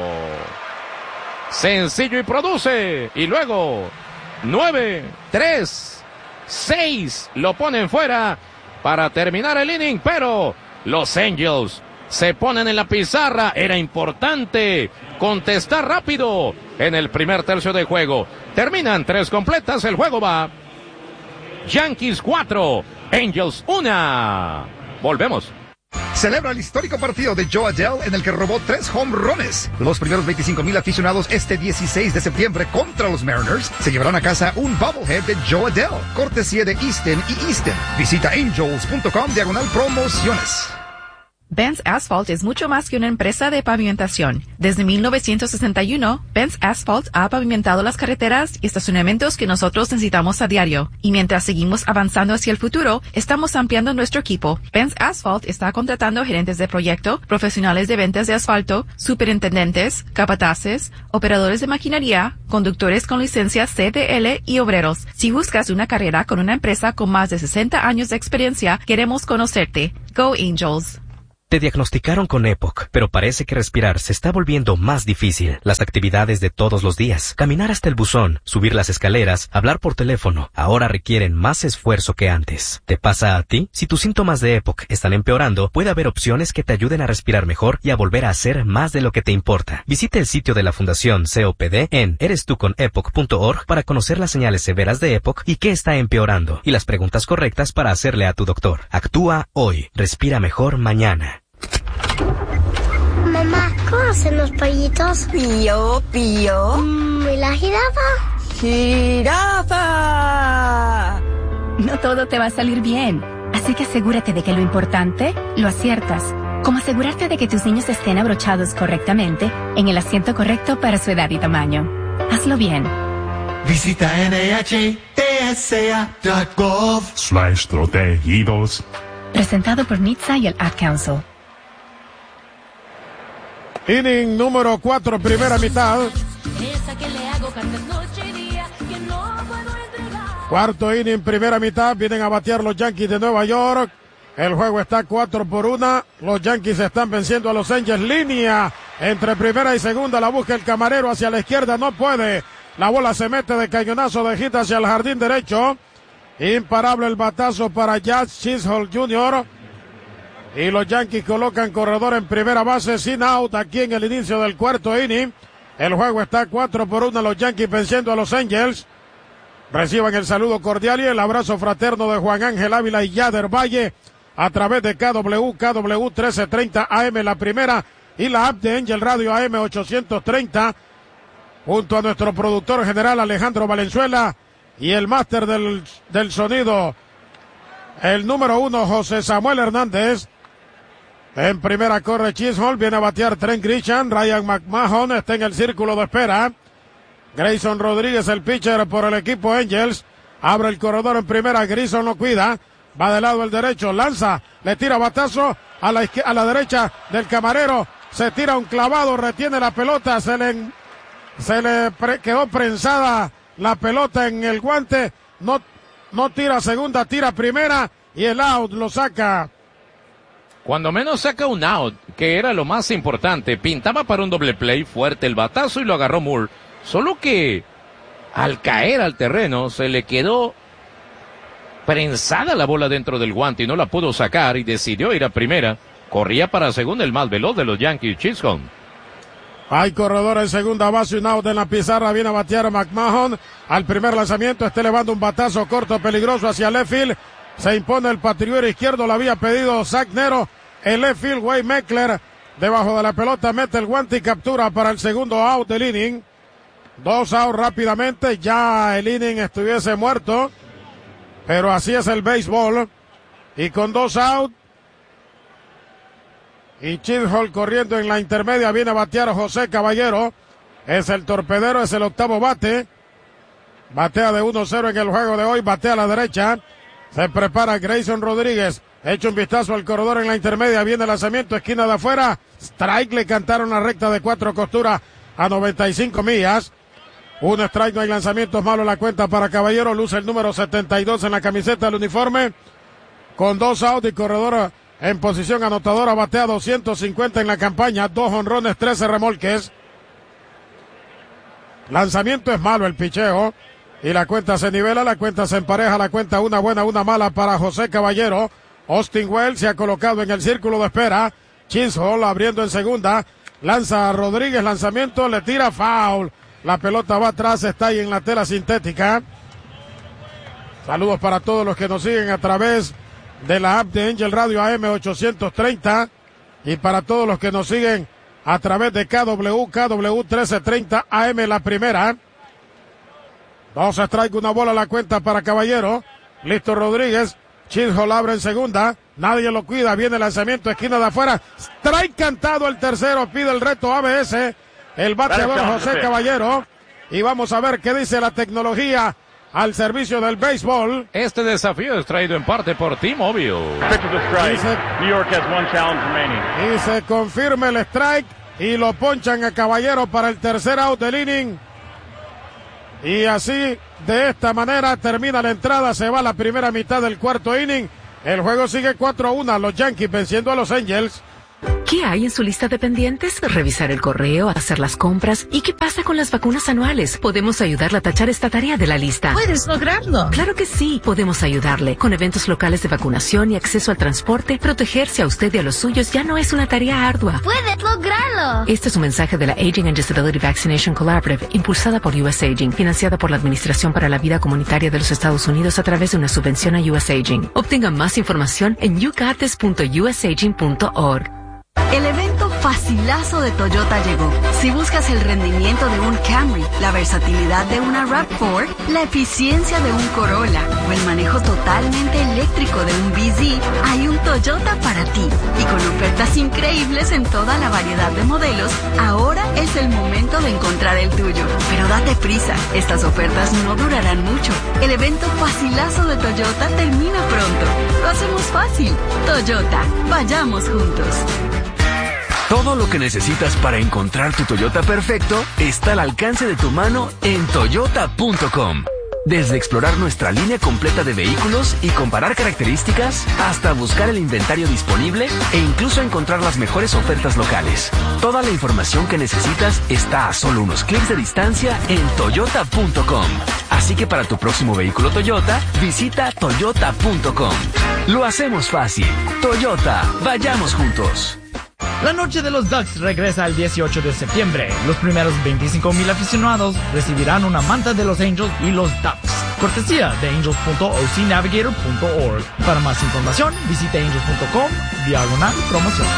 Sencillo y produce. Y luego nueve, tres, seis lo ponen fuera para terminar el inning, pero los Angels se ponen en la pizarra. Era importante contestar rápido en el primer tercio de juego. Terminan tres completas, el juego va Yankees cuatro, Angels uno. Volvemos. Celebra el histórico partido de Joe Adell en el que robó tres home runs. Los primeros veinticinco mil aficionados este dieciséis de septiembre contra los Mariners se llevarán a casa un bobblehead de Joe Adell, cortesía de Easton y Easton. Visita angels punto com diagonal promociones. Benz Asphalt es mucho más que una empresa de pavimentación. Desde mil novecientos sesenta y uno, Benz Asphalt ha pavimentado las carreteras y estacionamientos que nosotros necesitamos a diario. Y mientras seguimos avanzando hacia el futuro, estamos ampliando nuestro equipo. Benz Asphalt está contratando gerentes de proyecto, profesionales de ventas de asfalto, superintendentes, capataces, operadores de maquinaria, conductores con licencia C D L y obreros. Si buscas una carrera con una empresa con más de sesenta años de experiencia, queremos conocerte. Go Angels. Te diagnosticaron con EPOC, pero parece que respirar se está volviendo más difícil. Las actividades de todos los días, caminar hasta el buzón, subir las escaleras, hablar por teléfono, ahora requieren más esfuerzo que antes. ¿Te pasa a ti? Si tus síntomas de EPOC están empeorando, puede haber opciones que te ayuden a respirar mejor y a volver a hacer más de lo que te importa. Visita el sitio de la Fundación C O P D en eres tú con epoc punto org para conocer las señales severas de EPOC y qué está empeorando, y las preguntas correctas para hacerle a tu doctor. Actúa hoy. Respira mejor mañana. Mamá, ¿cómo hacen los pollitos? Pío, pío. Mm, ¿Y la jirafa? ¡Jirafa! No todo te va a salir bien, así que asegúrate de que lo importante lo aciertas, como asegurarte de que tus niños estén abrochados correctamente en el asiento correcto para su edad y tamaño. Hazlo bien. Visita N H T S A punto gov slash protegidos. Presentado por N H T S A y el Ad Council. Inning número cuatro, primera mitad. Cuarto inning, primera mitad. Vienen a batear los Yankees de Nueva York. El juego está cuatro por una. Los Yankees están venciendo a los Angels. Línea entre primera y segunda. La busca el camarero hacia la izquierda. No puede. La bola se mete de cañonazo de hit hacia el jardín derecho. Imparable el batazo para Jazz Chisholm junior Y los Yankees colocan corredor en primera base sin out aquí en el inicio del cuarto inning. El juego está cuatro por uno. Los Yankees venciendo a los Angels. Reciban el saludo cordial y el abrazo fraterno de Juan Ángel Ávila y Yader Valle a través de K W, K W trece treinta A M, la primera, y la app de Angel Radio A M ochocientos treinta, junto a nuestro productor general Alejandro Valenzuela y el máster del, del sonido, el número uno, José Samuel Hernández. En primera corre Chisholm, viene a batear Trent Grisham. Ryan McMahon está en el círculo de espera. Grayson Rodríguez, el pitcher por el equipo Angels, abre el corredor en primera. Grayson lo cuida, va de lado el derecho, lanza, le tira batazo a la izquierda, a la derecha del camarero, se tira un clavado, retiene la pelota, se le, se le pre, quedó prensada la pelota en el guante, no, no tira segunda, tira primera y el out lo saca. Cuando menos saca un out, que era lo más importante. Pintaba para un doble play, fuerte el batazo y lo agarró Moore. Solo que al caer al terreno se le quedó prensada la bola dentro del guante y no la pudo sacar y decidió ir a primera. Corría para segunda el más veloz de los Yankees, Chisholm. Hay corredor en segunda base, un out en la pizarra, viene a batear a McMahon. Al primer lanzamiento está elevando un batazo corto peligroso hacia left field. Se impone el patriuero izquierdo, lo había pedido Zach Nero. El left field, Wade Meckler, debajo de la pelota, mete el guante y captura para el segundo out del inning. Dos outs rápidamente, ya el inning estuviese muerto, pero así es el béisbol. Y con dos outs, y Chisholm corriendo en la intermedia, viene a batear a José Caballero. Es el torpedero, es el octavo bate. Batea de uno cero en el juego de hoy, batea a la derecha. Se prepara Grayson Rodríguez. Echa un vistazo al corredor en la intermedia. Viene el lanzamiento, esquina de afuera. Strike, le cantaron la recta de cuatro costuras a noventa y cinco millas. Un strike, no hay lanzamientos, malo la cuenta para Caballero. Luce el número setenta y dos en la camiseta del uniforme. Con dos outs y corredor en posición anotadora. Batea doscientos cincuenta en la campaña. Dos honrones, trece remolques. Lanzamiento es malo el picheo. Y la cuenta se nivela, la cuenta se empareja, la cuenta una buena, una mala para José Caballero. Austin Wells se ha colocado en el círculo de espera. Chisholm abriendo en segunda. Lanza a Rodríguez, lanzamiento, le tira foul. La pelota va atrás, está ahí en la tela sintética. Saludos para todos los que nos siguen a través de la app de Angel Radio A M ochocientos treinta. Y para todos los que nos siguen a través de K W, K W trece treinta A M, la primera. Dos strike, una bola a la cuenta para Caballero. Listo Rodríguez. Chisholm abre en segunda. nadie lo cuida, viene el lanzamiento, esquina de afuera, strike cantado el tercero, pide el reto A B S, el bateador José Caballero, y vamos a ver qué dice la tecnología al servicio del béisbol. Este desafío es traído en parte por T-Mobile. Y se, New York has one challenge remaining. Y se confirma el strike y lo ponchan a Caballero para el tercer out del inning. Y así, de esta manera, termina la entrada, se va la primera mitad del cuarto inning. El juego sigue cuatro a uno, los Yankees venciendo a los Angels. ¿Qué hay en su lista de pendientes? Revisar el correo, hacer las compras. ¿Y qué pasa con las vacunas anuales? Podemos ayudarle a tachar esta tarea de la lista. ¿Puedes lograrlo? Claro que sí. Podemos ayudarle. Con eventos locales de vacunación y acceso al transporte, protegerse a usted y a los suyos ya no es una tarea ardua. ¡Puedes lograrlo! Este es un mensaje de la Aging and Disability Vaccination Collaborative, impulsada por U S Aging, financiada por la Administración para la Vida Comunitaria de los Estados Unidos a través de una subvención a U S Aging. Obtenga más información en you got this punto u s aging punto org. El evento facilazo de Toyota llegó. Si buscas el rendimiento de un Camry, la versatilidad de una RAV cuatro, la eficiencia de un Corolla o el manejo totalmente eléctrico de un B Z, hay un Toyota para ti. Y con ofertas increíbles en toda la variedad de modelos, ahora es el momento de encontrar el tuyo. Pero date prisa, estas ofertas no durarán mucho. El evento facilazo de Toyota termina pronto. Lo hacemos fácil. Toyota, vayamos juntos. Todo lo que necesitas para encontrar tu Toyota perfecto está al alcance de tu mano en toyota punto com. Desde explorar nuestra línea completa de vehículos y comparar características, hasta buscar el inventario disponible e incluso encontrar las mejores ofertas locales. Toda la información que necesitas está a solo unos clics de distancia en toyota punto com. Así que para tu próximo vehículo Toyota, visita toyota punto com. Lo hacemos fácil. Toyota, vayamos juntos. La noche de los Ducks regresa el dieciocho de septiembre. Los primeros veinticinco mil aficionados recibirán una manta de los Angels y los Ducks. Cortesía de angels punto o c navigator punto org. Para más información, visite angels punto com, diagonal promociones.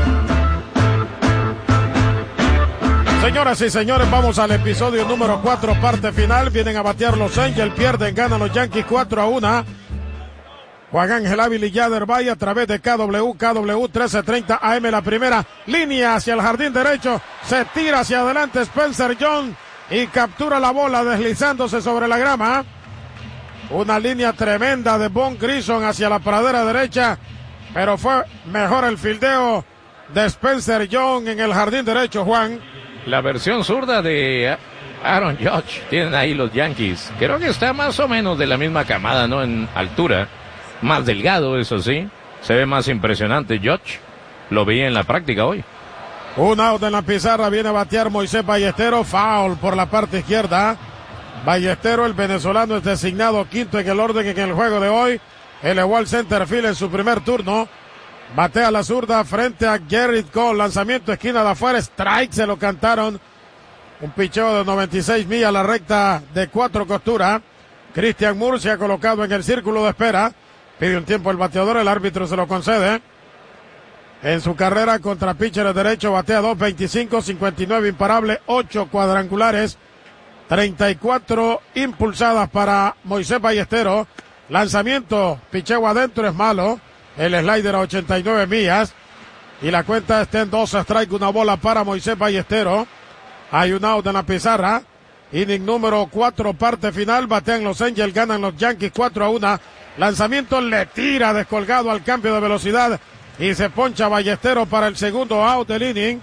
Señoras y señores, vamos al episodio número cuatro, parte final. Vienen a batear los Angels, pierden, ganan los Yankees cuatro a uno. Juan Ángel Ávila y Yader Valle a través de K W, K W trece treinta A M, la primera línea hacia el jardín derecho, se tira hacia adelante Spencer Jones y captura la bola deslizándose sobre la grama. Una línea tremenda de Von Grison hacia la pradera derecha, pero fue mejor el fildeo de Spencer Jones en el jardín derecho, Juan. La versión zurda de Aaron Judge tienen ahí los Yankees. Creo que está más o menos de la misma camada, ¿no? En altura. Más delgado, eso sí. Se ve más impresionante Judge. Lo vi en la práctica hoy. Un out en la pizarra. Viene a batear Moisés Ballesteros. Foul por la parte izquierda. Ballesteros, el venezolano, es designado quinto en el orden en el juego de hoy. Elevó al center field en su primer turno. Batea la zurda frente a Gerrit Cole. Lanzamiento esquina de afuera. Strike, se lo cantaron. Un picheo de noventa y seis millas a la recta de cuatro costuras. Christian Moore se ha colocado en el círculo de espera. Pide un tiempo el bateador, el árbitro se lo concede. En su carrera contra pitcher derecho batea dos veinticinco, cincuenta y nueve imparable, ocho cuadrangulares, treinta y cuatro impulsadas para Moisés Ballesteros. Lanzamiento, picheo adentro es malo. El slider a ochenta y nueve millas. Y la cuenta está en dos strike, una bola para Moisés Ballesteros. Hay un out en la pizarra. Inning número cuatro, parte final. Batean los Angels, ganan los Yankees cuatro a uno. Lanzamiento, le tira descolgado al cambio de velocidad y se poncha Ballesteros para el segundo out del inning.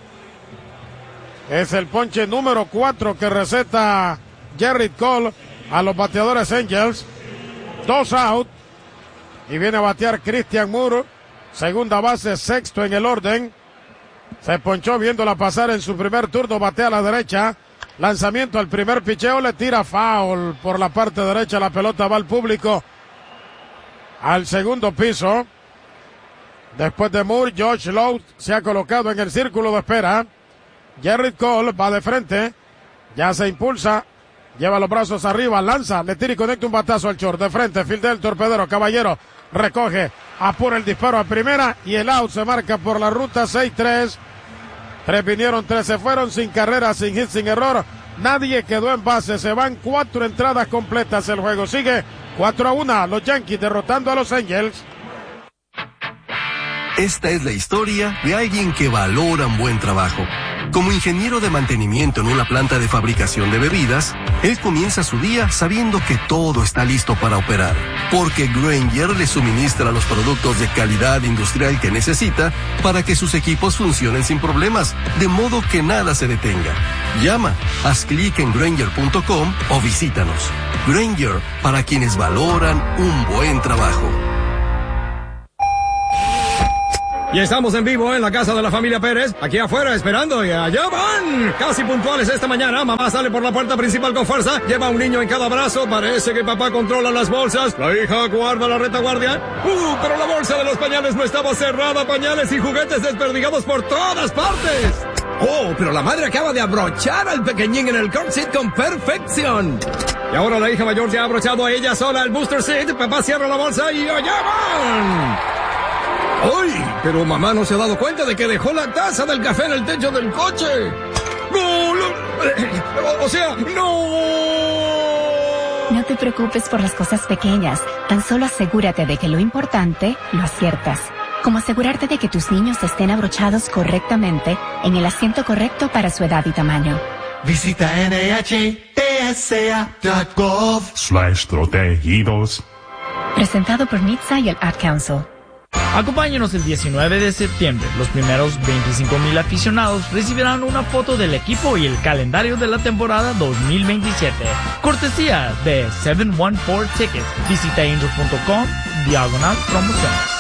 Es el ponche número cuatro que receta Gerrit Cole a los bateadores Angels. Dos out y viene a batear Christian Moore, segunda base, sexto en el orden. Se ponchó viéndola pasar en su primer turno, batea a la derecha. Lanzamiento al primer picheo, le tira foul por la parte derecha, la pelota va al público. Al segundo piso. Después de Moore, Josh Lowe se ha colocado en el círculo de espera. Gerrit Cole va de frente. Ya se impulsa. Lleva los brazos arriba, lanza, le tira y conecta un batazo al short. De frente, fildea el torpedero. Caballero recoge, apura el disparo a primera y el out se marca por la ruta seis tres. Tres vinieron, tres se fueron, sin carrera, sin hit, sin error. Nadie quedó en base. Se van cuatro entradas completas. El juego sigue cuatro a uno. Los Yankees derrotando a los Angels. Esta es la historia de alguien que valora un buen trabajo. Como ingeniero de mantenimiento en una planta de fabricación de bebidas, él comienza su día sabiendo que todo está listo para operar, porque Grainger le suministra los productos de calidad industrial que necesita para que sus equipos funcionen sin problemas, de modo que nada se detenga. Llama, haz clic en Grainger punto com o visítanos. Grainger, para quienes valoran un buen trabajo. Y estamos en vivo en la casa de la familia Pérez, aquí afuera esperando, y allá van, casi puntuales esta mañana. Mamá sale por la puerta principal con fuerza, lleva un niño en cada brazo, parece que papá controla las bolsas, la hija guarda la retaguardia. Uh, pero la bolsa de los pañales no estaba cerrada, pañales y juguetes desperdigados por todas partes. Oh, pero la madre acaba de abrochar al pequeñín en el car seat con perfección. Y ahora la hija mayor ya ha abrochado a ella sola el booster seat, papá cierra la bolsa y allá van. ¡Ay! Pero mamá no se ha dado cuenta de que dejó la taza del café en el techo del coche. ¡No! O, o sea, ¡no! No te preocupes por las cosas pequeñas. Tan solo asegúrate de que lo importante lo aciertas. Como asegurarte de que tus niños estén abrochados correctamente en el asiento correcto para su edad y tamaño. Visita N H T S A punto gov slash protegidos. Presentado por N H T S A y el Ad Council. Acompáñenos el diecinueve de septiembre. Los primeros veinticinco mil aficionados recibirán una foto del equipo y el calendario de la temporada dos mil veintisiete. Cortesía de setecientos catorce Tickets. Visita angels punto com, diagonal promociones.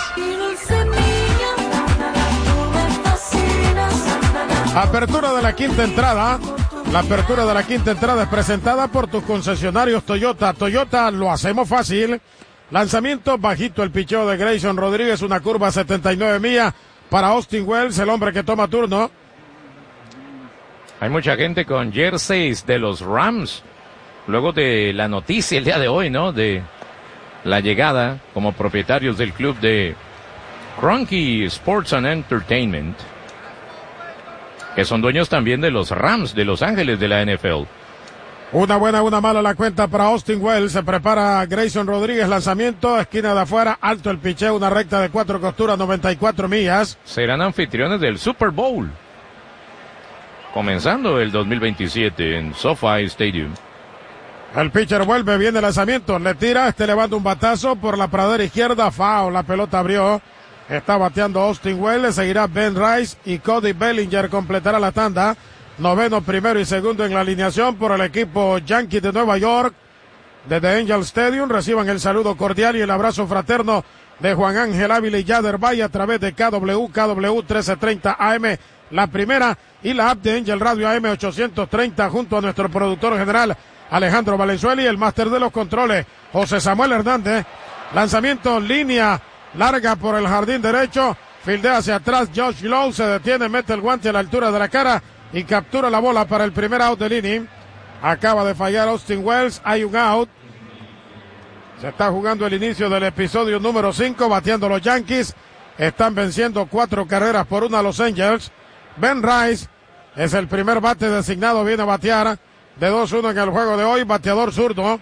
Apertura de la quinta entrada. La apertura de la quinta entrada es presentada por tus concesionarios Toyota. Toyota, lo hacemos fácil. Lanzamiento bajito, el picheo de Grayson Rodríguez, una curva setenta y nueve millas para Austin Wells, el hombre que toma turno. Hay mucha gente con jerseys de los Rams, luego de la noticia el día de hoy, ¿no? De la llegada como propietarios del club de Kroenke Sports and Entertainment, que son dueños también de los Rams de Los Ángeles de la N F L. Una buena, una mala la cuenta para Austin Wells. Se prepara Grayson Rodríguez, lanzamiento, esquina de afuera, alto el picheo, una recta de cuatro costuras, noventa y cuatro millas. Serán anfitriones del Super Bowl, comenzando el dos mil veintisiete en SoFi Stadium. El pitcher vuelve, viene el lanzamiento, le tira, este levanta un batazo por la pradera izquierda, foul, la pelota abrió. Está bateando Austin Wells, seguirá Ben Rice y Cody Bellinger completará la tanda. Noveno, primero y segundo en la alineación por el equipo Yankee de Nueva York. Desde Angel Stadium reciban el saludo cordial y el abrazo fraterno de Juan Ángel Ávila y Yader Valle a través de K W, K W trece treinta A M, la primera, y la app de Angel Radio A M ochocientos treinta junto a nuestro productor general Alejandro Valenzuela y el máster de los controles José Samuel Hernández. Lanzamiento, línea larga por el jardín derecho, fildea hacia atrás, Josh Lowe se detiene, mete el guante a la altura de la cara y captura la bola para el primer out del inning. Acaba de fallar Austin Wells, hay un out. Se está jugando el inicio del episodio número cinco, bateando los Yankees. Están venciendo cuatro carreras por una a Los Angels. Ben Rice es el primer bate designado, viene a batear de dos uno en el juego de hoy, bateador zurdo.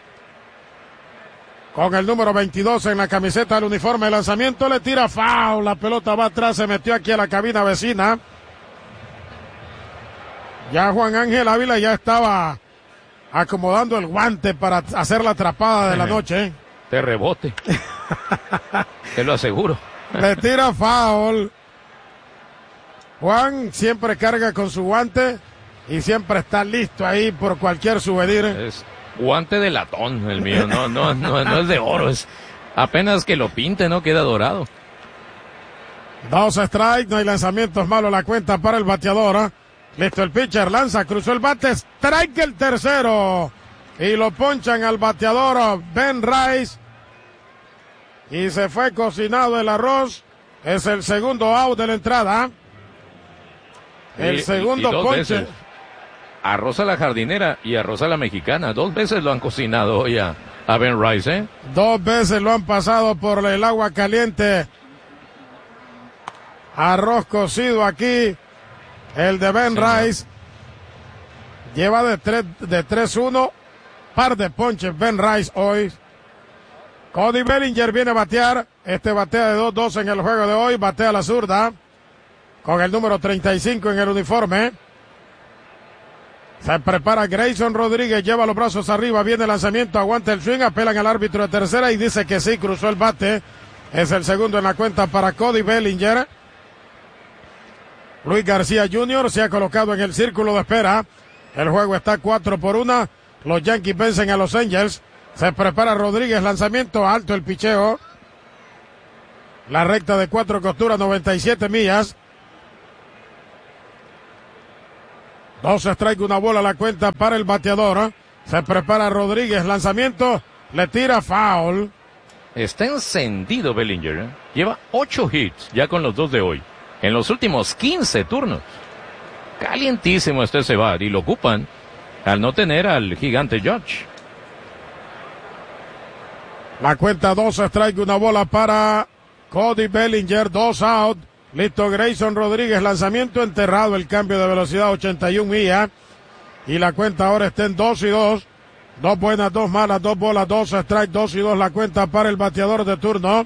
Con el número veintidós en la camiseta del uniforme de lanzamiento, le tira foul, la pelota va atrás, se metió aquí a la cabina vecina. Ya Juan Ángel Ávila ya estaba acomodando el guante para hacer la atrapada de la noche. De rebote. Te lo aseguro. Le tira foul. Juan siempre carga con su guante y siempre está listo ahí por cualquier souvenir. Es guante de latón el mío, no, no, no, no es de oro, es apenas que lo pinte, no queda dorado. Dos strikes, no hay lanzamientos malos, la cuenta para el bateador. ¿eh? Listo, el pitcher lanza, cruzó el bate, strike el tercero. Y lo ponchan al bateador Ben Rice. Y se fue cocinado el arroz. Es el segundo out de la entrada. El y, segundo y, y ponche. Veces. Arroz a la jardinera y arroz a la mexicana. Dos veces lo han cocinado hoy a, a Ben Rice, ¿eh? Dos veces lo han pasado por el agua caliente. Arroz cocido aquí. El de Ben Señor. Rice. Lleva de tres, de tres uno. Par de ponches Ben Rice hoy. Cody Bellinger viene a batear. Este batea de dos dos en el juego de hoy. Batea la zurda. Con el número treinta y cinco en el uniforme. Se prepara Grayson Rodríguez. Lleva los brazos arriba. Viene el lanzamiento. Aguanta el swing. Apelan al árbitro de tercera y dice que sí, cruzó el bate. Es el segundo en la cuenta para Cody Bellinger. Luis García junior se ha colocado en el círculo de espera. El juego está cuatro por una. Los Yankees vencen a los Angels. Se prepara Rodríguez, lanzamiento alto el picheo. La recta de cuatro costuras, noventa y siete millas. Dos strike, una bola a la cuenta para el bateador. Se prepara Rodríguez, lanzamiento, le tira foul. Está encendido Bellinger, ¿eh? Lleva ocho hits ya con los dos de hoy. En los últimos quince turnos. Calientísimo está ese bat y lo ocupan al no tener al gigante Judge. La cuenta dos strike, una bola para Cody Bellinger, dos out. Listo Grayson Rodríguez, lanzamiento enterrado, el cambio de velocidad ochenta y una millas. Y la cuenta ahora está en dos y dos. Dos buenas, dos malas, dos bolas, dos strike, dos y dos la cuenta para el bateador de turno.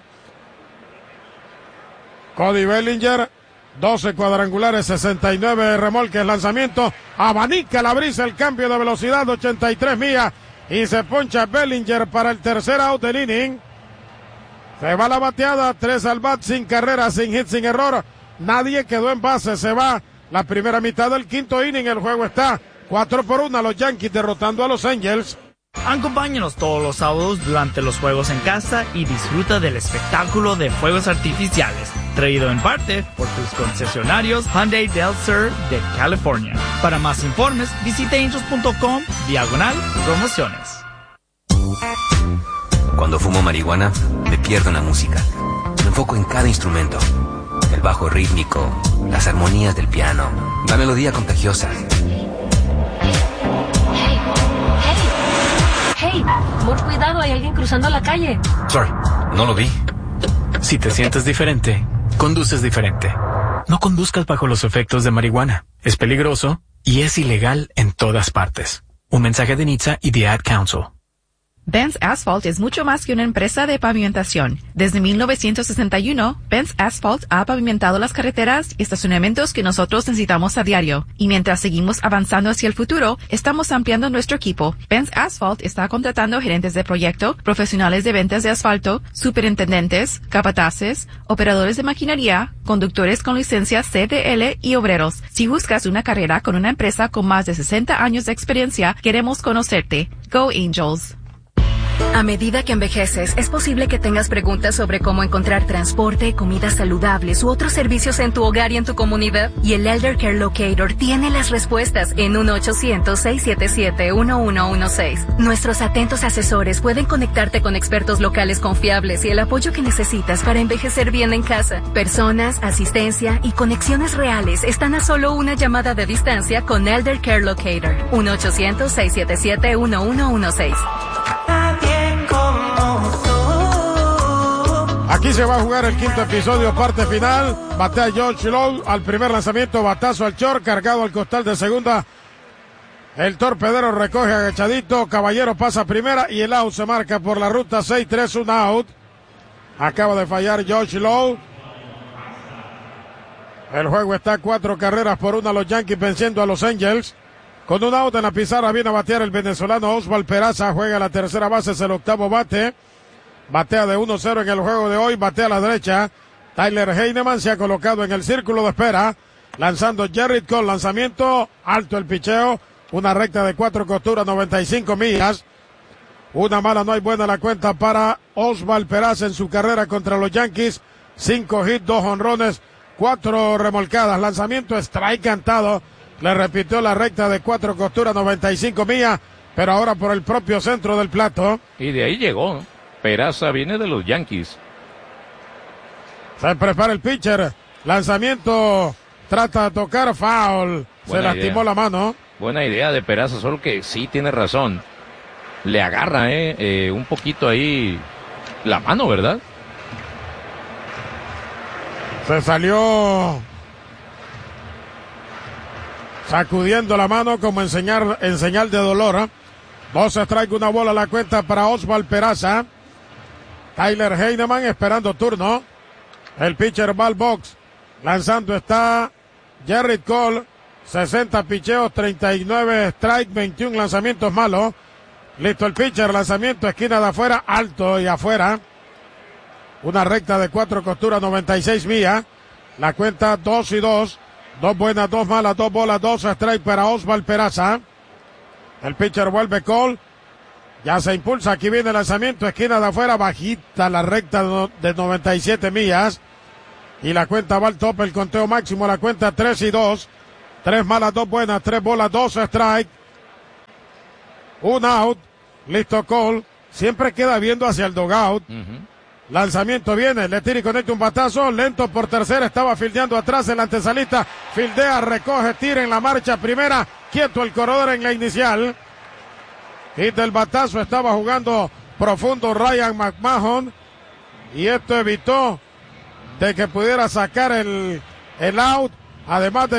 Cody Bellinger, doce cuadrangulares, sesenta y nueve remolques, lanzamiento, abanica la brisa, el cambio de velocidad, ochenta y tres millas, y se poncha Bellinger para el tercer out del inning. Se va la bateada, tres al bat, sin carrera, sin hit, sin error, nadie quedó en base, se va la primera mitad del quinto inning, el juego está cuatro por uno, los Yankees derrotando a los Angels. Acompáñanos todos los sábados durante los juegos en casa y disfruta del espectáculo de fuegos artificiales, traído en parte por tus concesionarios Hyundai Del Sur de California. Para más informes, visita angels punto com, diagonal, promociones. Cuando fumo marihuana, me pierdo en la música. Me enfoco en cada instrumento. El bajo rítmico, las armonías del piano, la melodía contagiosa. Hey, por cuidado, hay alguien cruzando la calle. Sorry, no lo vi. Si te sientes diferente, conduces diferente. No conduzcas bajo los efectos de marihuana. Es peligroso y es ilegal en todas partes. Un mensaje de N H T S A y The Ad Council. Benz Asphalt es mucho más que una empresa de pavimentación. Desde mil novecientos sesenta y uno, Benz Asphalt ha pavimentado las carreteras y estacionamientos que nosotros necesitamos a diario. Y mientras seguimos avanzando hacia el futuro, estamos ampliando nuestro equipo. Benz Asphalt está contratando gerentes de proyecto, profesionales de ventas de asfalto, superintendentes, capataces, operadores de maquinaria, conductores con licencia C D L y obreros. Si buscas una carrera con una empresa con más de sesenta años de experiencia, queremos conocerte. Go Angels. A medida que envejeces, es posible que tengas preguntas sobre cómo encontrar transporte, comidas saludables u otros servicios en tu hogar y en tu comunidad. Y el Elder Care Locator tiene las respuestas en uno ochocientos, seiscientos setenta y siete, uno uno uno seis. Nuestros atentos asesores pueden conectarte con expertos locales confiables y el apoyo que necesitas para envejecer bien en casa. Personas, asistencia y conexiones reales están a solo una llamada de distancia con Elder Care Locator. uno ochocientos, seiscientos setenta y siete, uno uno uno seis. Aquí se va a jugar el quinto episodio, parte final. Batea George Lowe al primer lanzamiento, batazo al short, cargado al costal de segunda. El torpedero recoge agachadito, Caballero pasa primera y el out se marca por la ruta seis tres, un out. Acaba de fallar George Lowe. El juego está cuatro carreras por una, los Yankees venciendo a los Angels. Con un out en la pizarra viene a batear el venezolano Oswald Peraza, juega la tercera base, es el octavo bate. Batea de uno cero en el juego de hoy, batea a la derecha. Tyler Heinemann se ha colocado en el círculo de espera, lanzando Gerrit Cole, lanzamiento, alto el picheo, una recta de cuatro costuras, noventa y cinco millas. Una mala, no hay buena la cuenta para Oswald Peraza en su carrera contra los Yankees. Cinco hits, dos honrones, cuatro remolcadas, lanzamiento, strike cantado. Le repitió la recta de cuatro costuras, noventa y cinco millas, pero ahora por el propio centro del plato. Y de ahí llegó. Peraza viene de los Yankees. Se prepara el pitcher. Lanzamiento. Trata de tocar. Foul. Se lastimó la mano. Buena idea de Peraza, solo que sí tiene razón. Le agarra eh, eh, un poquito ahí la mano, ¿verdad? Se salió sacudiendo la mano como en señal, en señal de dolor. ¿eh? Dos strikes, una bola a la cuenta para Oswald Peraza. Tyler Heineman esperando turno. El pitcher va al box. Lanzando está Gerrit Cole. sesenta picheos, treinta y nueve strike, veintiún lanzamientos malos. Listo el pitcher, lanzamiento, esquina de afuera, alto y afuera. Una recta de cuatro costuras, noventa y seis millas. La cuenta dos y dos. Dos buenas, dos malas, dos bolas, dos strike para Osval Peraza. El pitcher vuelve Cole. Ya se impulsa, aquí viene el lanzamiento, esquina de afuera, bajita la recta de noventa y siete millas. Y la cuenta va al tope, el conteo máximo, la cuenta tres y dos. Tres malas, dos buenas, tres bolas, dos strike. Un out. Listo Cole. Siempre queda viendo hacia el dugout. Uh-huh. Lanzamiento viene, le tira y conecta un batazo. Lento por tercera, estaba fildeando atrás el antesalista. Fildea, recoge, tira en la marcha primera. Quieto el corredor en la inicial. Hit del batazo, estaba jugando profundo Ryan McMahon. Y esto evitó de que pudiera sacar el, el out. Además de